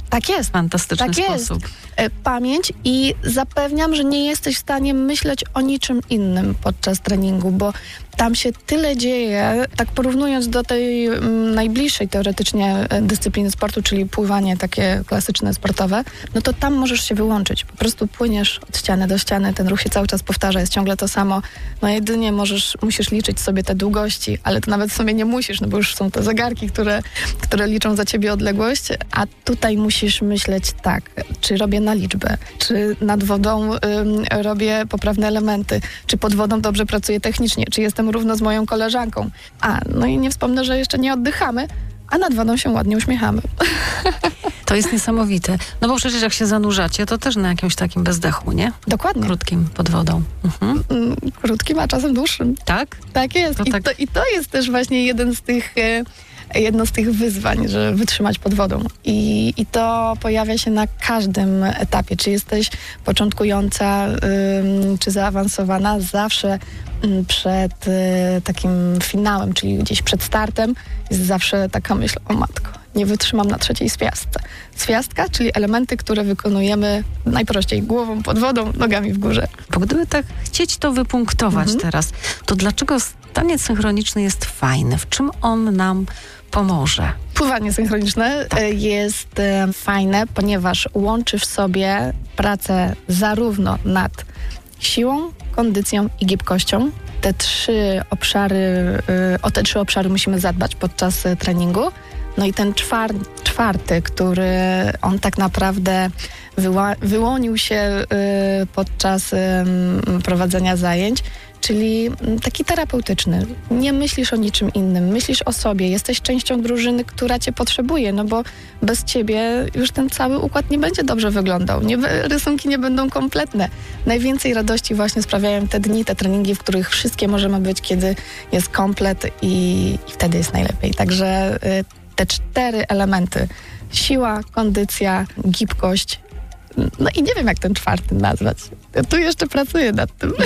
Tak jest. Fantastyczny sposób. Pamięć i zapewniam, że nie jesteś w stanie myśleć o niczym innym podczas treningu, bo tam się tyle dzieje, tak porównując do tej najbliższej teoretycznie dyscypliny sportu, czyli pływanie takie klasyczne, sportowe, no to tam możesz się wyłączyć. Po prostu płyniesz od ściany do ściany, ten ruch się cały czas powtarza, jest ciągle to samo. No jedynie musisz liczyć sobie te długości, ale to nawet sobie nie musisz, no bo już są te zegarki, które liczą za ciebie odległość, a tutaj musisz myśleć tak, czy robię na liczbę, czy nad wodą robię poprawne elementy, czy pod wodą dobrze pracuję technicznie, czy jestem równo z moją koleżanką. No i nie wspomnę, że jeszcze nie oddychamy, a nad wodą się ładnie uśmiechamy. To jest niesamowite. No bo przecież jak się zanurzacie, to też na jakimś takim bezdechu, nie? Dokładnie. Krótkim pod wodą. Krótkim, a czasem dłuższym. Tak? Tak jest. I to jest też właśnie jedno z tych wyzwań, że wytrzymać pod wodą. I to pojawia się na każdym etapie. Czy jesteś początkująca, czy zaawansowana, zawsze przed takim finałem, czyli gdzieś przed startem, jest zawsze taka myśl, o matko, nie wytrzymam na trzeciej zwiastce. Zwiastka, czyli elementy, które wykonujemy najprościej głową pod wodą, nogami w górze. Bo gdyby tak chcieć to wypunktować teraz, to dlaczego taniec synchroniczny jest fajny? W czym on nam pomoże? Pływanie synchroniczne jest fajne, ponieważ łączy w sobie pracę zarówno nad siłą, kondycją i gibkością. O te trzy obszary musimy zadbać podczas treningu. No i ten czwarty, który on tak naprawdę wyłonił się podczas prowadzenia zajęć, czyli taki terapeutyczny. Nie myślisz o niczym innym, myślisz o sobie. Jesteś częścią drużyny, która cię potrzebuje, no bo bez ciebie już ten cały układ nie będzie dobrze wyglądał. Rysunki nie będą kompletne. Najwięcej radości właśnie sprawiają te dni, te treningi, w których wszystkie możemy być, kiedy jest komplet i wtedy jest najlepiej. Także te 4 elementy, siła, kondycja, gibkość, no i nie wiem, jak ten 4 nazwać. Ja tu jeszcze pracuję nad tym.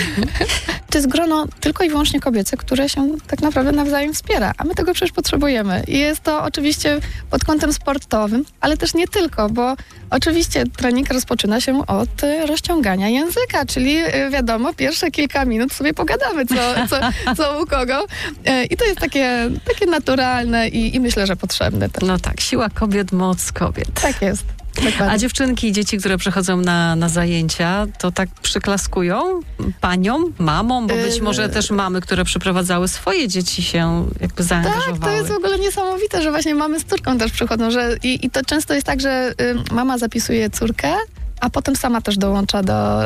To jest grono tylko i wyłącznie kobiece, które się tak naprawdę nawzajem wspiera, a my tego przecież potrzebujemy. I jest to oczywiście pod kątem sportowym, ale też nie tylko, bo oczywiście trening rozpoczyna się od rozciągania języka, czyli wiadomo, pierwsze kilka minut sobie pogadamy, co u kogo. I to jest takie naturalne i myślę, że potrzebne też. No tak, siła kobiet, moc kobiet. Tak jest. Dokładnie. A dziewczynki i dzieci, które przychodzą na zajęcia, to tak przyklaskują paniom, mamom, bo być może też mamy, które przyprowadzały swoje dzieci, się jakby zaangażowały. Tak, to jest w ogóle niesamowite, że właśnie mamy z córką też przychodzą, że i to często jest tak, że mama zapisuje córkę, a potem sama też dołącza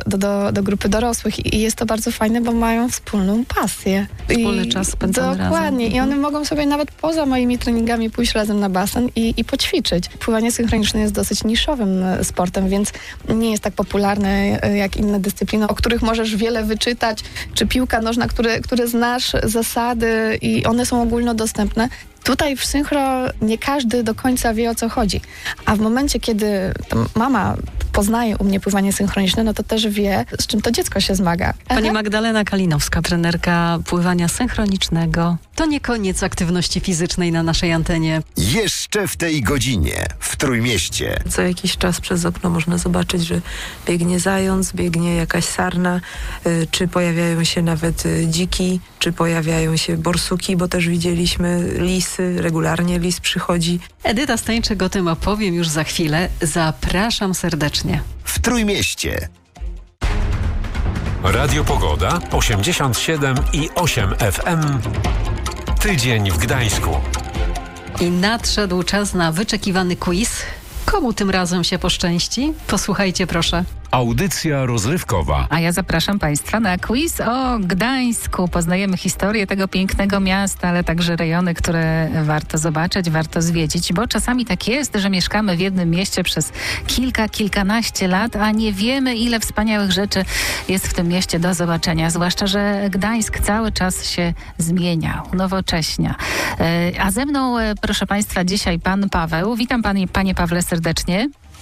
do grupy dorosłych i jest to bardzo fajne, bo mają wspólną pasję. Wspólny czas spędzony razem. Dokładnie. I one mogą sobie nawet poza moimi treningami pójść razem na basen i poćwiczyć. Pływanie synchroniczne jest dosyć niszowym sportem, więc nie jest tak popularny jak inne dyscypliny, o których możesz wiele wyczytać, czy piłka nożna, które znasz zasady i one są ogólnodostępne. Tutaj w synchro nie każdy do końca wie, o co chodzi. A w momencie, kiedy mama poznaje u mnie pływanie synchroniczne, no to też wie, z czym to dziecko się zmaga. Pani Magdalena Kalinowska, trenerka pływania synchronicznego. To nie koniec aktywności fizycznej na naszej antenie. Jeszcze w tej godzinie w Trójmieście. Co jakiś czas przez okno można zobaczyć, że biegnie zając, biegnie jakaś sarna, czy pojawiają się nawet dziki, czy pojawiają się borsuki, bo też widzieliśmy lisy, regularnie lis przychodzi. Edyta Stańczyk, o tym opowiem już za chwilę. Zapraszam serdecznie. W Trójmieście. Radio Pogoda 87,8 FM. Tydzień w Gdańsku. I nadszedł czas na wyczekiwany quiz. Komu tym razem się poszczęści? Posłuchajcie proszę. Audycja rozrywkowa. A ja zapraszam Państwa na quiz o Gdańsku. Poznajemy historię tego pięknego miasta, ale także rejony, które warto zobaczyć, warto zwiedzić, bo czasami tak jest, że mieszkamy w jednym mieście przez kilkanaście lat, a nie wiemy, ile wspaniałych rzeczy jest w tym mieście do zobaczenia. Zwłaszcza, że Gdańsk cały czas się zmienia, unowocześnia. A ze mną, proszę Państwa, dzisiaj pan Paweł. Witam Panie Pawle serdecznie.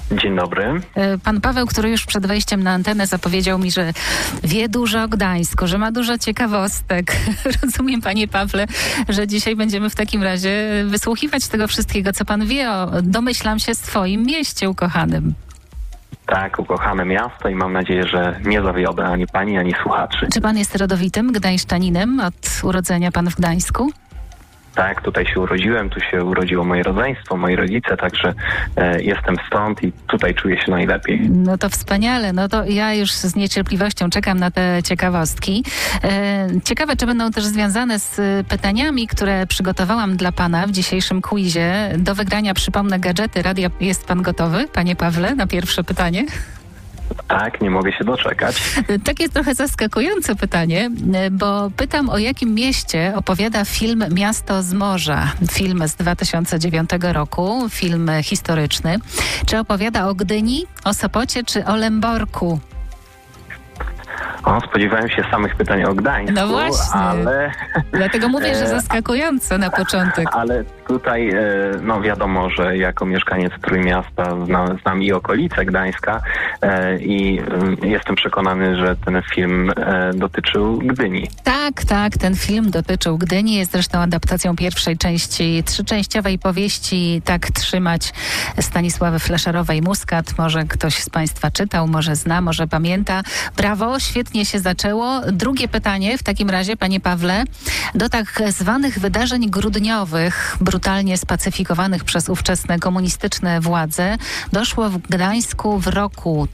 Dzień dobry. Pan Paweł, który już przed wejściem na antenę zapowiedział mi, że wie dużo o Gdańsku, że ma dużo ciekawostek. Rozumiem, panie Pawle, że dzisiaj będziemy w takim razie wysłuchiwać tego wszystkiego, co pan wie o, domyślam się, swoim mieście ukochanym. Tak, ukochane miasto i mam nadzieję, że nie zawiodę ani pani, ani słuchaczy. Czy pan jest rodowitym gdańszczaninem? Od urodzenia pan w Gdańsku? Tak, tutaj się urodziłem, tu się urodziło moje rodzeństwo, moi rodzice, także jestem stąd i tutaj czuję się najlepiej. No to wspaniale, no to ja już z niecierpliwością czekam na te ciekawostki. Ciekawe, czy będą też związane z pytaniami, które przygotowałam dla pana w dzisiejszym quizie. Do wygrania, przypomnę, gadżety radia. Jest pan gotowy, panie Pawle, na pierwsze pytanie? Tak, nie mogę się doczekać. Takie trochę zaskakujące pytanie, bo pytam, o jakim mieście opowiada film Miasto z morza. Film z 2009 roku, film historyczny. Czy opowiada o Gdyni, o Sopocie czy o Lęborku? Spodziewałem się samych pytań o Gdańsku, no właśnie. Ale... Dlatego mówię, że zaskakujące na początek. Ale tutaj, no wiadomo, że jako mieszkaniec Trójmiasta znam i okolice Gdańska i jestem przekonany, że ten film dotyczył Gdyni. Tak, ten film dotyczył Gdyni. Jest zresztą adaptacją pierwszej części trzyczęściowej powieści Tak trzymać Stanisławy Fleszerowej-Muskat. Może ktoś z państwa czytał, może zna, może pamięta. Brawo, świetnie się zaczęło. Drugie pytanie w takim razie, panie Pawle. Do tak zwanych wydarzeń grudniowych, brutalnie spacyfikowanych przez ówczesne komunistyczne władze, doszło w Gdańsku w roku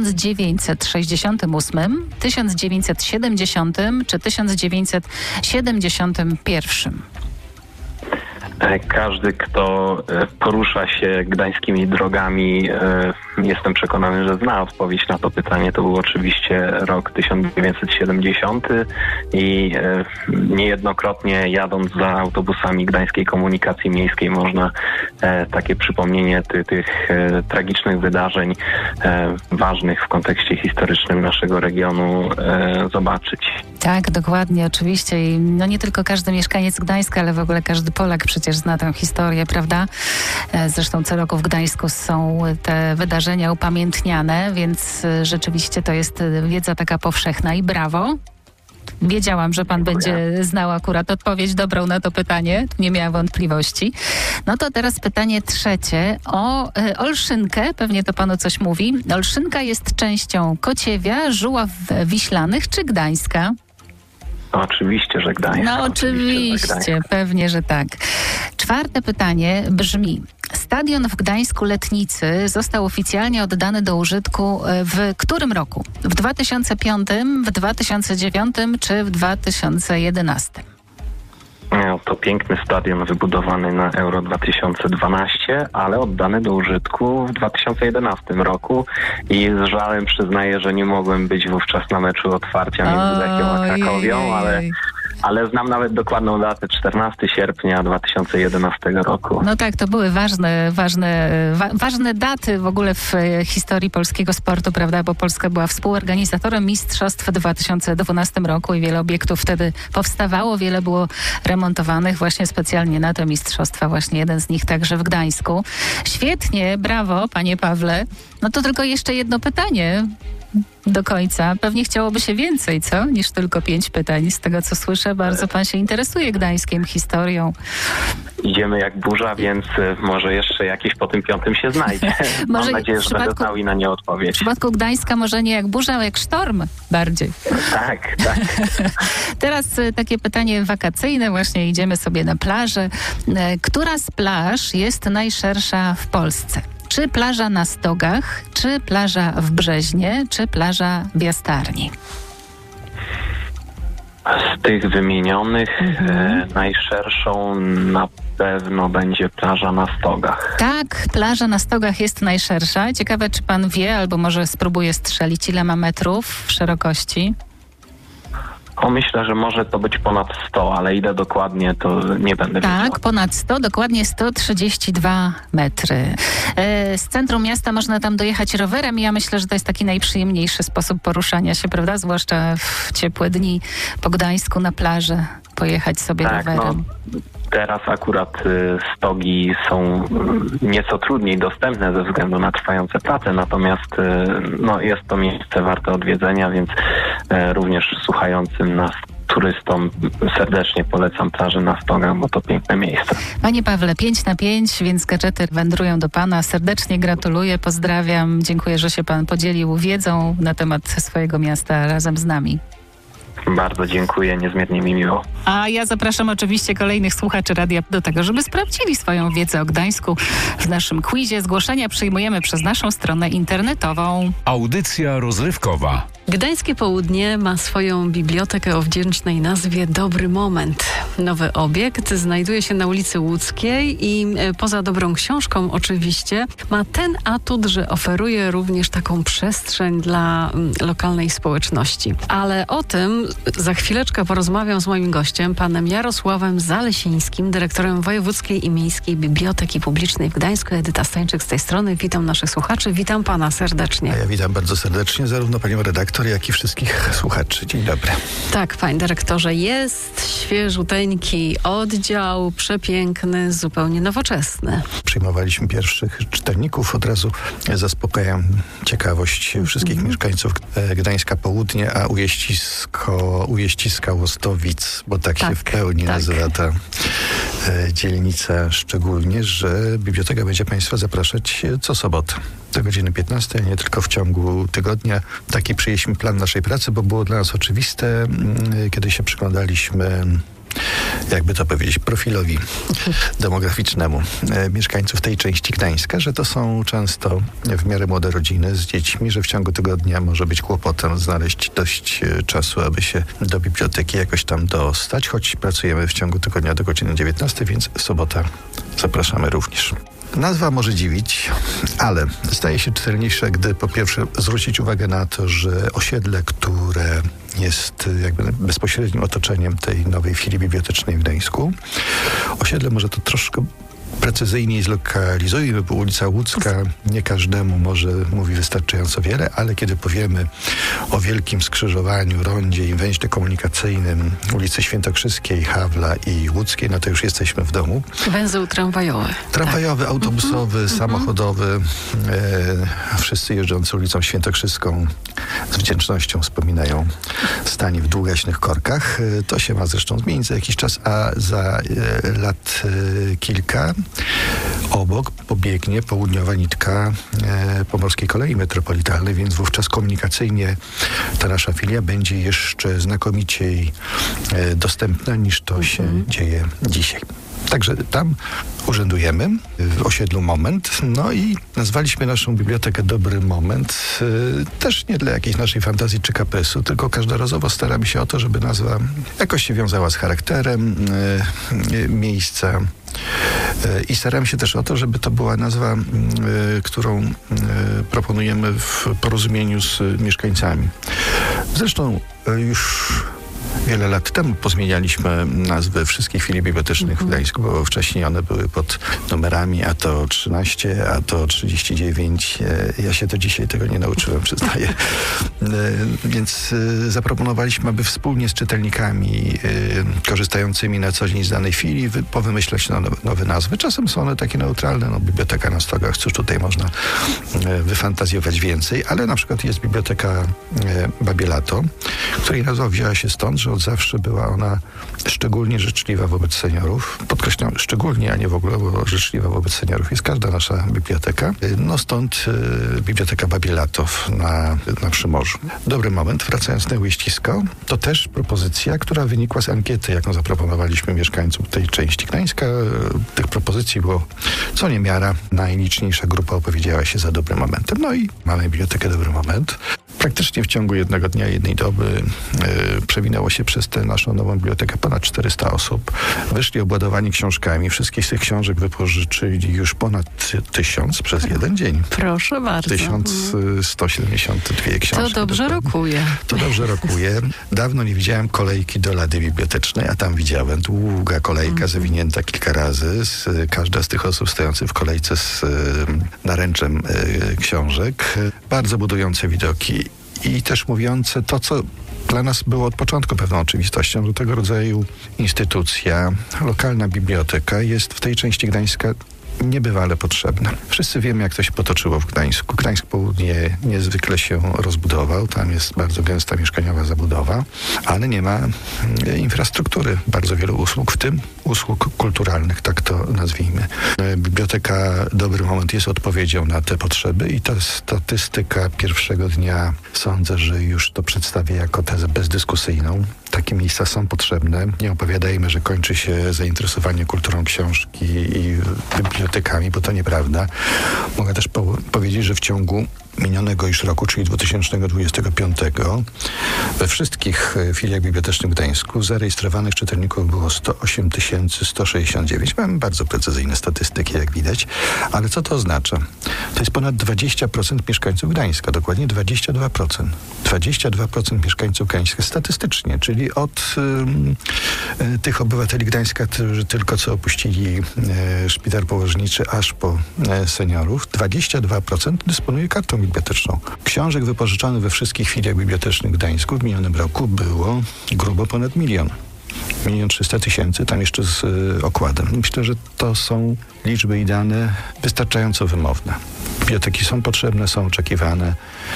1968, 1970 czy 1971. Każdy, kto porusza się gdańskimi drogami, jestem przekonany, że zna odpowiedź na to pytanie. To był oczywiście rok 1970 i niejednokrotnie jadąc za autobusami Gdańskiej Komunikacji Miejskiej można takie przypomnienie tych tragicznych wydarzeń ważnych w kontekście historycznym naszego regionu zobaczyć. Tak, dokładnie, oczywiście. I no nie tylko każdy mieszkaniec Gdańska, ale w ogóle każdy Polak przecież zna tę historię, prawda? Zresztą co roku w Gdańsku są te wydarzenia upamiętniane, więc rzeczywiście to jest wiedza taka powszechna i brawo. Wiedziałam, że pan będzie znał akurat odpowiedź dobrą na to pytanie. Nie miałam wątpliwości. No to teraz pytanie trzecie o Olszynkę. Pewnie to panu coś mówi. Olszynka jest częścią Kociewia, Żuław Wiślanych czy Gdańska? Oczywiście, że Gdańsk. No oczywiście, pewnie, że tak. Czwarte pytanie brzmi. Stadion w Gdańsku Letnicy został oficjalnie oddany do użytku w którym roku? W 2005, w 2009 czy w 2011? To piękny stadion wybudowany na Euro 2012, ale oddany do użytku w 2011 roku i z żalem przyznaję, że nie mogłem być wówczas na meczu otwarcia między Lechią a Krakowią, ale znam nawet dokładną datę, 14 sierpnia 2011 roku. No tak, to były ważne daty w ogóle w historii polskiego sportu, prawda, bo Polska była współorganizatorem mistrzostw w 2012 roku i wiele obiektów wtedy powstawało, wiele było remontowanych właśnie specjalnie na te mistrzostwa, właśnie jeden z nich także w Gdańsku. Świetnie, brawo, panie Pawle. No to tylko jeszcze jedno pytanie do końca. Pewnie chciałoby się więcej, co? Niż tylko 5 pytań. Z tego, co słyszę, bardzo pan się interesuje Gdańskiem, historią. Idziemy jak burza, więc może jeszcze jakieś po tym 5 się znajdzie. Mam nadzieję, że będę znał i na nie odpowiedź. W przypadku Gdańska może nie jak burza, ale jak sztorm bardziej. Tak. Teraz takie pytanie wakacyjne. Właśnie idziemy sobie na plażę. Która z plaż jest najszersza w Polsce? Czy plaża na Stogach, czy plaża w Brzeźnie, czy plaża w Jastarni? Z tych wymienionych najszerszą na pewno będzie plaża na Stogach. Tak, plaża na Stogach jest najszersza. Ciekawe, czy pan wie, albo może spróbuję strzelić, ile ma metrów szerokości? Myślę, że może to być ponad 100, ale ile dokładnie, to nie będę wiedział. Tak, ponad 100, dokładnie 132 metry. Z centrum miasta można tam dojechać rowerem i ja myślę, że to jest taki najprzyjemniejszy sposób poruszania się, prawda? Zwłaszcza w ciepłe dni po Gdańsku na plaży, pojechać sobie rowerem. Teraz akurat stogi są nieco trudniej dostępne ze względu na trwające prace, natomiast jest to miejsce warte odwiedzenia, więc również słuchającym nas turystom serdecznie polecam plażę na Stogach, bo to piękne miejsce. Panie Pawle, 5/5, więc gadżety wędrują do Pana. Serdecznie gratuluję, pozdrawiam. Dziękuję, że się Pan podzielił wiedzą na temat swojego miasta razem z nami. Bardzo dziękuję, niezmiernie mi miło. A ja zapraszam oczywiście kolejnych słuchaczy radia do tego, żeby sprawdzili swoją wiedzę o Gdańsku w naszym quizie. Zgłoszenia przyjmujemy przez naszą stronę internetową. Audycja rozrywkowa. Gdańskie Południe ma swoją bibliotekę o wdzięcznej nazwie Dobry Moment. Nowy obiekt znajduje się na ulicy Łódzkiej i poza dobrą książką oczywiście ma ten atut, że oferuje również taką przestrzeń dla lokalnej społeczności. Ale o tym za chwileczkę porozmawiam z moim gościem, panem Jarosławem Zalesińskim, dyrektorem Wojewódzkiej i Miejskiej Biblioteki Publicznej w Gdańsku. Edyta Stańczyk z tej strony. Witam naszych słuchaczy. Witam pana serdecznie. A ja witam bardzo serdecznie zarówno panią redaktor, jak i wszystkich słuchaczy. Dzień dobry. Tak, panie dyrektorze, jest świeżuteńki oddział, przepiękny, zupełnie nowoczesny. Przyjmowaliśmy pierwszych czytelników. Od razu zaspokajam ciekawość wszystkich mieszkańców Gdańska Południe, a Ujeściska Łostowic, bo tak się w pełni nazywa ta dzielnica, szczególnie, że biblioteka będzie państwa zapraszać co sobotę do godziny 15, a nie tylko w ciągu tygodnia. Taki przyjęliśmy plan naszej pracy, bo było dla nas oczywiste, kiedy się przyglądaliśmy, jakby to powiedzieć, profilowi demograficznemu mieszkańców tej części Gdańska, że to są często w miarę młode rodziny z dziećmi, że w ciągu tygodnia może być kłopotem znaleźć dość czasu, aby się do biblioteki jakoś tam dostać, choć pracujemy w ciągu tygodnia do godziny 19, więc sobota zapraszamy również. Nazwa może dziwić, ale staje się czytelniejsza, gdy po pierwsze zwrócić uwagę na to, że osiedle, które jest jakby bezpośrednim otoczeniem tej nowej filii bibliotecznej w Gdańsku, osiedle może to troszkę precyzyjniej zlokalizujemy, bo ulica Łódzka nie każdemu może mówi wystarczająco wiele, ale kiedy powiemy o wielkim skrzyżowaniu, rondzie i węźle komunikacyjnym ulicy Świętokrzyskiej, Hawla i Łódzkiej, no to już jesteśmy w domu. Węzeł tramwajowy. Tramwajowy, autobusowy, samochodowy. Wszyscy jeżdżący ulicą Świętokrzyską z wdzięcznością wspominają stanie w długaśnych korkach. To się ma zresztą zmienić za jakiś czas, a za lat kilka obok pobiegnie południowa nitka Pomorskiej Kolei Metropolitalnej, więc wówczas komunikacyjnie ta nasza filia będzie jeszcze znakomiciej dostępna niż to się dzieje dzisiaj. Także tam urzędujemy w osiedlu Moment, no i nazwaliśmy naszą bibliotekę Dobry Moment, też nie dla jakiejś naszej fantazji czy kapresu, tylko każdorazowo staramy się o to, żeby nazwa jakoś się wiązała z charakterem miejsca i staramy się też o to, żeby to była nazwa, którą proponujemy w porozumieniu z mieszkańcami. Zresztą już wiele lat temu pozmienialiśmy nazwy wszystkich filii bibliotecznych w Gdańsku, bo wcześniej one były pod numerami, a to 13, a to 39. Ja się do dzisiaj tego nie nauczyłem, przyznaję. Więc zaproponowaliśmy, aby wspólnie z czytelnikami korzystającymi na co dzień z danej filii powymyślać nowe nazwy. Czasem są one takie neutralne, biblioteka na Stogach, cóż tutaj można wyfantazjować więcej, ale na przykład jest biblioteka Babie Lato, której nazwa wzięła się stąd, że od zawsze była ona szczególnie życzliwa wobec seniorów. Podkreślam szczególnie, a nie w ogóle, bo życzliwa wobec seniorów jest każda nasza biblioteka. No stąd biblioteka Babie Lato na Przymorzu. Dobry Moment, wracając na Ujeścisko, to też propozycja, która wynikła z ankiety, jaką zaproponowaliśmy mieszkańcom tej części Gdańska. Tych propozycji było co niemiara. Najliczniejsza grupa opowiedziała się za Dobrym Momentem. No i mamy bibliotekę Dobry Moment. Praktycznie w ciągu jednego dnia, jednej doby przewinęło się przez tę naszą nową bibliotekę ponad 400 osób. Wyszli obładowani książkami. Wszystkich z tych książek wypożyczyli już ponad 1000 przez jeden dzień. Proszę bardzo. 1172 książki. To dobrze rokuje. To dobrze rokuje. Dawno nie widziałem kolejki do lady bibliotecznej, a tam widziałem długa kolejka zawinięta kilka razy. Każda z tych osób stojących w kolejce z naręczem książek. Bardzo budujące widoki i też mówiące to, co Dla nas było od początku pewną oczywistością, że tego rodzaju instytucja, lokalna biblioteka jest w tej części Gdańska niebywale potrzebna. Wszyscy wiemy, jak to się potoczyło w Gdańsku. Gdańsk Południe niezwykle się rozbudował. Tam jest bardzo gęsta mieszkaniowa zabudowa, ale nie ma infrastruktury bardzo wielu usług, w tym usług kulturalnych, tak to nazwijmy. Biblioteka Dobry Moment jest odpowiedzią na te potrzeby i ta statystyka pierwszego dnia sądzę, że już to przedstawię jako tezę bezdyskusyjną. Takie miejsca są potrzebne. Nie opowiadajmy, że kończy się zainteresowanie kulturą książki i bibliotekami, bo to nieprawda. Mogę też powiedzieć, że w ciągu minionego już roku, czyli 2025, we wszystkich filiach bibliotecznych w Gdańsku zarejestrowanych czytelników było 108 169. Mamy bardzo precyzyjne statystyki, jak widać. Ale co to oznacza? To jest ponad 20% mieszkańców Gdańska, dokładnie 22%. 22% mieszkańców Gdańska statystycznie, czyli od tych obywateli Gdańska, którzy tylko co opuścili szpital położniczy, aż po seniorów, 22% dysponuje kartą biblioteczną. Książek wypożyczonych we wszystkich filiach bibliotecznych w Gdańsku w minionym roku było grubo ponad 1 300 000, tam jeszcze z okładem. Myślę, że to są liczby i dane wystarczająco wymowne. Biblioteki są potrzebne, są oczekiwane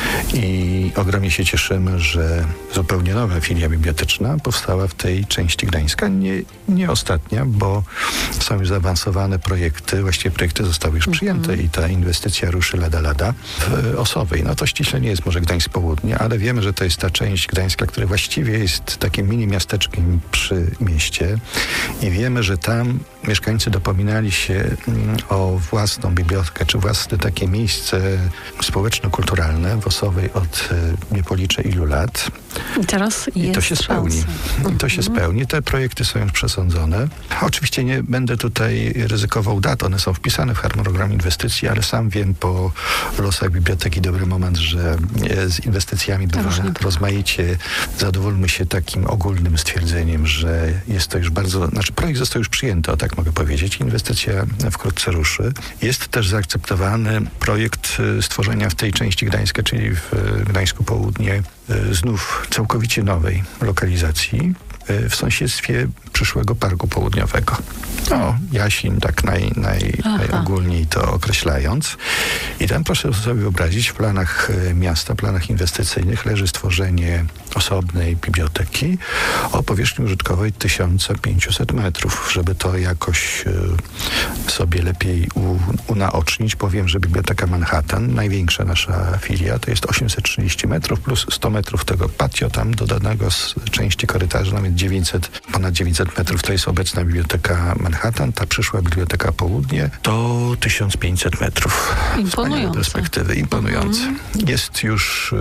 i ogromnie się cieszymy, że zupełnie nowa filia biblioteczna powstała w tej części Gdańska. Nie ostatnia, bo są już zaawansowane projekty, właściwie projekty zostały już przyjęte i ta inwestycja ruszy lada w Osowej. No to ściśle nie jest może Gdańsk Południe, ale wiemy, że to jest ta część Gdańska, która właściwie jest takim mini miasteczkiem przy mieście i wiemy, że tam mieszkańcy dopominali się o własną bibliotekę, czy własne takie miejsce społeczno-kulturalne w Osowej od nie policzę ilu lat. I teraz I to się spełni. I to się spełni. Te projekty są już przesądzone. Oczywiście nie będę tutaj ryzykował dat, one są wpisane w harmonogram inwestycji, ale sam wiem po losach Biblioteki Dobry Moment, że z inwestycjami bywa rozmaicie. Zadowólmy się takim ogólnym stwierdzeniem, że jest to już projekt został już przyjęty, o tak mogę powiedzieć. Inwestycja wkrótce ruszy. Jest też zaakceptowany projekt stworzenia w tej części Gdańska, czyli w Gdańsku Południe, znów całkowicie nowej lokalizacji w sąsiedztwie przyszłego Parku Południowego. No, Jasin, tak najogólniej to określając. I tam proszę sobie wyobrazić, w planach miasta, planach inwestycyjnych leży stworzenie osobnej biblioteki o powierzchni użytkowej 1500 metrów. Żeby to jakoś sobie lepiej unaocznić, powiem, że Biblioteka Manhattan, największa nasza filia, to jest 830 metrów plus 100 metrów tego patio tam dodanego z części korytarza, nawet ponad 900 metrów to jest obecna Biblioteka Manhattan. Ta przyszła Biblioteka Południe to 1500 metrów. Imponujące. Perspektywy. Imponujące. Jest już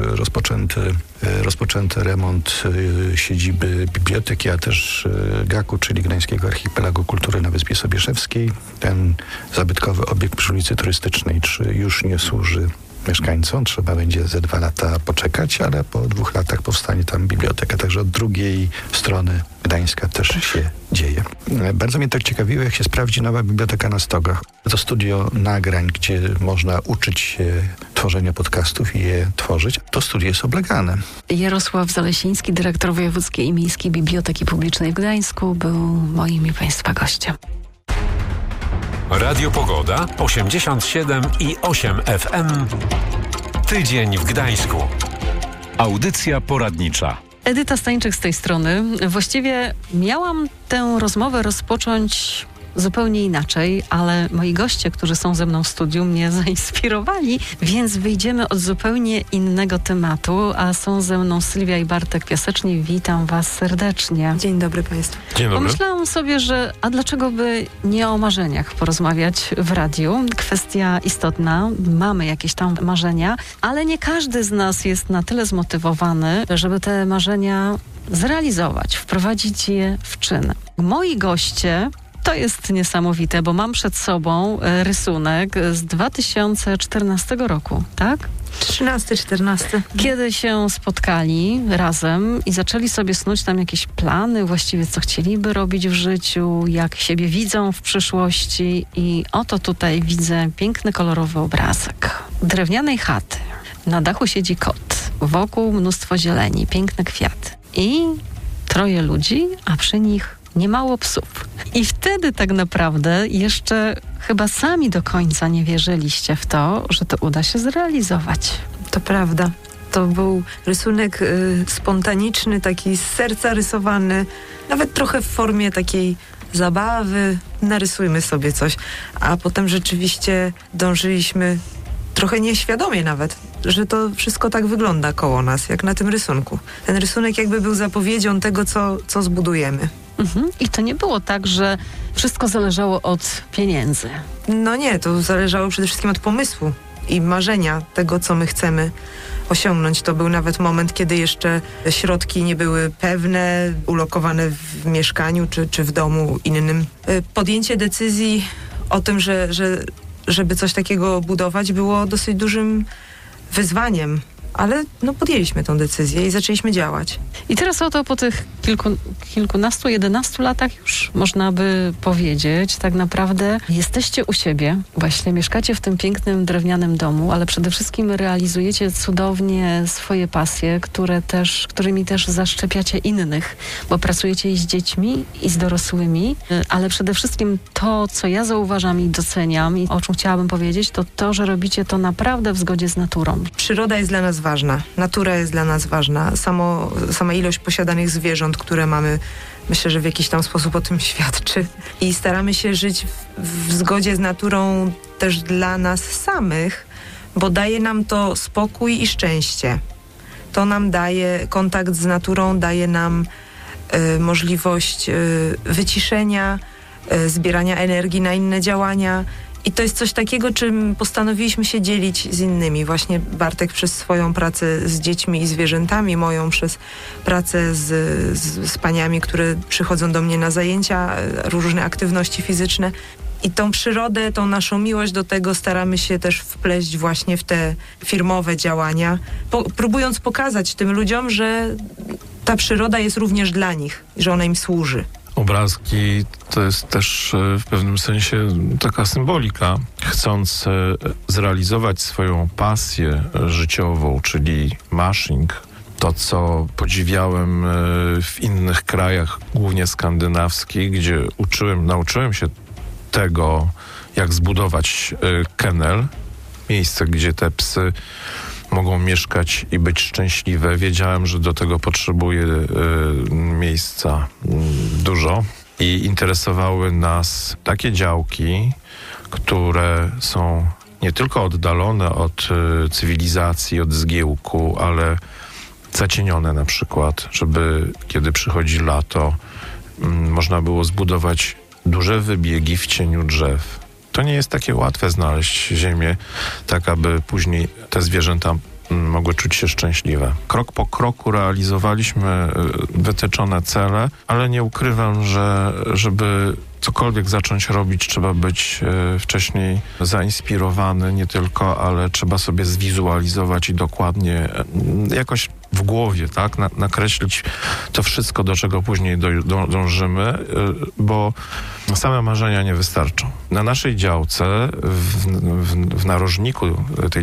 rozpoczęty remont siedziby biblioteki, a też GAK-u, czyli Gdańskiego Archipelagu Kultury na Wyspie Sobieszewskiej. Ten zabytkowy obiekt przy ulicy Turystycznej 3 już nie służy mieszkańcom. Trzeba będzie ze 2 lata poczekać, ale po 2 latach powstanie tam biblioteka. Także od drugiej strony Gdańska też się dzieje. Bardzo mnie tak ciekawiło, jak się sprawdzi nowa biblioteka na Stogach. To studio nagrań, gdzie można uczyć się tworzenia podcastów i je tworzyć. To studio jest oblegane. Jarosław Zalesiński, dyrektor Wojewódzkiej i Miejskiej Biblioteki Publicznej w Gdańsku, był moim i Państwa gościem. Radio Pogoda 87,8 FM. Tydzień w Gdańsku. Audycja poradnicza. Edyta Stańczyk z tej strony. Właściwie miałam tę rozmowę rozpocząć zupełnie inaczej, ale moi goście, którzy są ze mną w studiu, mnie zainspirowali, więc wyjdziemy od zupełnie innego tematu, a są ze mną Sylwia i Bartek Piaseczni. Witam Was serdecznie. Dzień dobry Państwu. Dzień dobry. Pomyślałam sobie, że a dlaczego by nie o marzeniach porozmawiać w radiu? Kwestia istotna, mamy jakieś tam marzenia, ale nie każdy z nas jest na tyle zmotywowany, żeby te marzenia zrealizować, wprowadzić je w czyn. Moi goście, to jest niesamowite, bo mam przed sobą rysunek z 2014 roku, tak? 13-14. Kiedy się spotkali razem i zaczęli sobie snuć tam jakieś plany, właściwie co chcieliby robić w życiu, jak siebie widzą w przyszłości i oto tutaj widzę piękny, kolorowy obrazek drewnianej chaty. Na dachu siedzi kot, wokół mnóstwo zieleni, piękne kwiaty. i 3 ludzi, a przy nich niemało psów. I wtedy tak naprawdę jeszcze chyba sami do końca nie wierzyliście w to, że to uda się zrealizować. To prawda. To był rysunek spontaniczny, taki z serca rysowany, nawet trochę w formie takiej zabawy, narysujmy sobie coś. A potem rzeczywiście dążyliśmy, trochę nieświadomie nawet, że to wszystko tak wygląda koło nas, jak na tym rysunku. Ten rysunek jakby był zapowiedzią tego, co zbudujemy. I to nie było tak, że wszystko zależało od pieniędzy. No nie, to zależało przede wszystkim od pomysłu i marzenia tego, co my chcemy osiągnąć. To był nawet moment, kiedy jeszcze środki nie były pewne, ulokowane w mieszkaniu czy w domu innym. Podjęcie decyzji o tym, żeby coś takiego budować, było dosyć dużym wyzwaniem. Ale podjęliśmy tę decyzję i zaczęliśmy działać. I teraz oto po tych kilkunastu, 11 latach już można by powiedzieć, tak naprawdę jesteście u siebie, właśnie mieszkacie w tym pięknym drewnianym domu, ale przede wszystkim realizujecie cudownie swoje pasje, którymi też zaszczepiacie innych, bo pracujecie i z dziećmi, i z dorosłymi, ale przede wszystkim to, co ja zauważam i doceniam i o czym chciałabym powiedzieć, to, że robicie to naprawdę w zgodzie z naturą. Przyroda jest dla nas ważna, natura jest dla nas ważna, sama ilość posiadanych zwierząt, które mamy, myślę, że w jakiś tam sposób o tym świadczy. I staramy się żyć w zgodzie z naturą też dla nas samych, bo daje nam to spokój i szczęście. To nam daje kontakt z naturą, daje nam możliwość wyciszenia, zbierania energii na inne działania. I to jest coś takiego, czym postanowiliśmy się dzielić z innymi. Właśnie Bartek przez swoją pracę z dziećmi i zwierzętami, moją przez pracę z paniami, które przychodzą do mnie na zajęcia, różne aktywności fizyczne. I tą przyrodę, tą naszą miłość do tego staramy się też wpleść właśnie w te firmowe działania, próbując pokazać tym ludziom, że ta przyroda jest również dla nich, że ona im służy. Obrazki to jest też w pewnym sensie taka symbolika. Chcąc zrealizować swoją pasję życiową, czyli mashing, to co podziwiałem w innych krajach, głównie skandynawskich, gdzie nauczyłem się tego, jak zbudować kennel, miejsce, gdzie te psy mogą mieszkać i być szczęśliwe. Wiedziałem, że do tego potrzebuję miejsca dużo i interesowały nas takie działki, które są nie tylko oddalone od cywilizacji, od zgiełku, ale zacienione na przykład, żeby kiedy przychodzi lato, można było zbudować duże wybiegi w cieniu drzew. To nie jest takie łatwe znaleźć ziemię, tak aby później te zwierzęta mogły czuć się szczęśliwe. Krok po kroku realizowaliśmy wytyczone cele, ale nie ukrywam, że żeby cokolwiek zacząć robić, trzeba być wcześniej zainspirowany nie tylko, ale trzeba sobie zwizualizować i dokładnie jakoś w głowie, tak, nakreślić to wszystko, do czego później dążymy, bo same marzenia nie wystarczą. Na naszej działce w narożniku tej